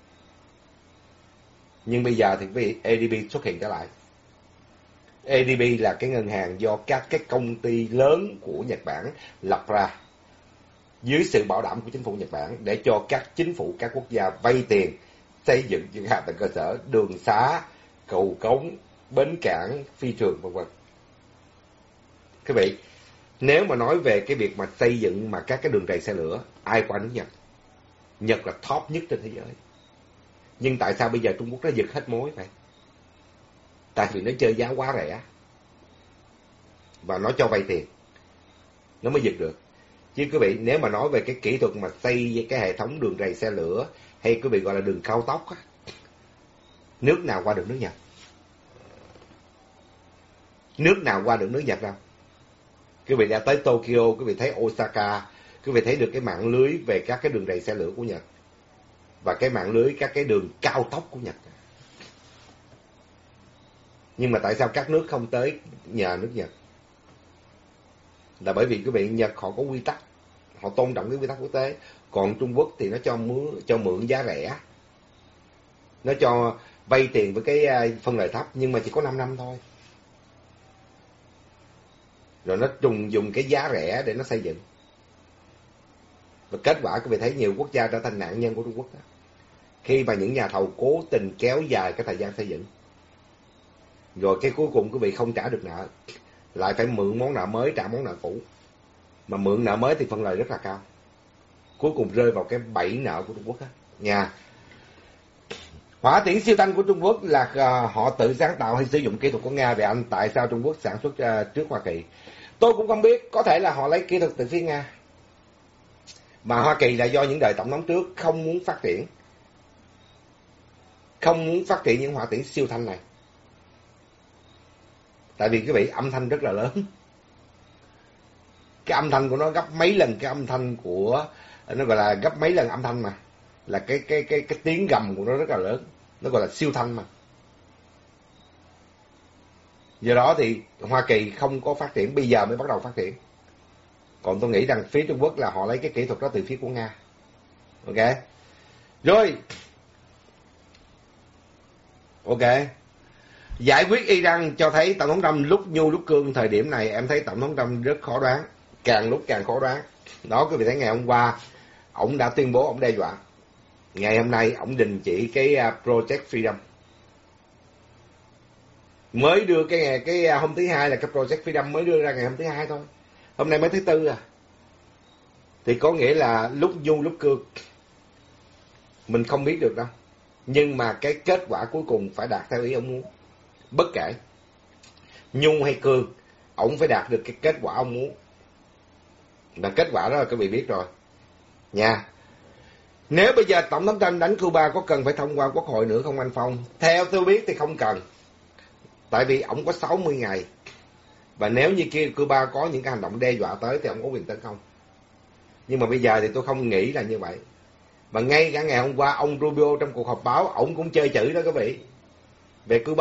Speaker 1: Nhưng bây giờ thì vì ADB xuất hiện trở lại. ADB là cái ngân hàng do các cái công ty lớn của Nhật Bản lập ra dưới sự bảo đảm của chính phủ Nhật Bản để cho các chính phủ các quốc gia vay tiền xây dựng những hạ tầng cơ sở, đường xá, cầu cống, bến cảng, phi trường v.v. Quý vị, nếu mà nói về cái việc mà xây dựng mà các cái đường ray xe lửa, ai qua nước Nhật? Nhật là top nhất trên thế giới. Nhưng tại sao bây giờ Trung Quốc nó giật hết mối vậy? Tại vì nó chơi giá quá rẻ. Và nó cho vay tiền. Nó mới giật được. Chứ quý vị, nếu mà nói về cái kỹ thuật mà xây cái hệ thống đường ray xe lửa, hay quý vị gọi là đường cao tốc á, nước nào qua được nước Nhật? Nước nào qua được nước Nhật đâu? Quý vị đã tới Tokyo, quý vị thấy Osaka, quý vị thấy được cái mạng lưới về các cái đường ray xe lửa của Nhật. Và cái mạng lưới các cái đường cao tốc của Nhật. Nhưng mà tại sao các nước không tới nhờ nước Nhật? Là bởi vì quý vị, Nhật họ có quy tắc, họ tôn trọng cái quy tắc quốc tế. Còn Trung Quốc thì nó cho mượn giá rẻ, nó cho vay tiền với cái phân lợi thấp, nhưng mà chỉ có 5 năm thôi. Rồi nó dùng cái giá rẻ để nó xây dựng. Và kết quả quý vị thấy nhiều quốc gia trở thành nạn nhân của Trung Quốc đó. Khi mà những nhà thầu cố tình kéo dài cái thời gian xây dựng, rồi cái cuối cùng quý vị không trả được nợ, lại phải mượn món nợ mới trả món nợ cũ. Mà mượn nợ mới thì phân lợi rất là cao. Cuối cùng rơi vào cái bẫy nợ của Trung Quốc á nha. Hỏa tiễn siêu thanh của Trung Quốc là họ tự sáng tạo hay sử dụng kỹ thuật của Nga? Vậy anh, tại sao Trung Quốc sản xuất trước Hoa Kỳ? Tôi cũng không biết, có thể là họ lấy kỹ thuật từ phía Nga. Mà Hoa Kỳ là do những đời tổng thống trước không muốn phát triển những hỏa tiễn siêu thanh này. Tại vì quý vị, âm thanh rất là lớn. Cái âm thanh của nó gấp mấy lần cái âm thanh của, nó gọi là gấp mấy lần âm thanh mà. Là cái tiếng gầm của nó rất là lớn. Nó gọi là siêu thanh mà. Do đó thì Hoa Kỳ không có phát triển, bây giờ mới bắt đầu phát triển. Còn tôi nghĩ rằng phía Trung Quốc là họ lấy cái kỹ thuật đó từ phía của Nga. Ok. Rồi. Ok. Giải quyết Iran cho thấy Tổng thống Trump lúc nhu lúc cương. Thời điểm này em thấy Tổng thống Trump rất khó đoán. Càng lúc càng khó đoán. Đó, quý vị thấy ngày hôm qua, ông đã tuyên bố ông đe dọa. Ngày hôm nay, ông đình chỉ cái Project Freedom. Mới đưa cái hôm thứ Hai là cái Project Freedom mới đưa ra ngày hôm thứ Hai thôi. Hôm nay mới thứ Tư à. Thì có nghĩa là lúc nhu lúc cương. Mình không biết được đâu. Nhưng mà cái kết quả cuối cùng phải đạt theo ý ông muốn. Bất kể nhu hay cương, ông phải đạt được cái kết quả ông muốn. Và kết quả đó là quý vị biết rồi nha. Nếu bây giờ Tổng thống Trump đánh Cuba có cần phải thông qua Quốc hội nữa không anh Phong? Theo tôi biết thì không cần. Tại vì ổng có 60 ngày. Và nếu như kia Cuba có những cái hành động đe dọa tới thì ổng có quyền tấn công. Nhưng mà bây giờ thì tôi không nghĩ là như vậy. Và ngay cả ngày hôm qua ông Rubio trong cuộc họp báo ổng cũng chơi chữ đó quý vị. Về Cuba.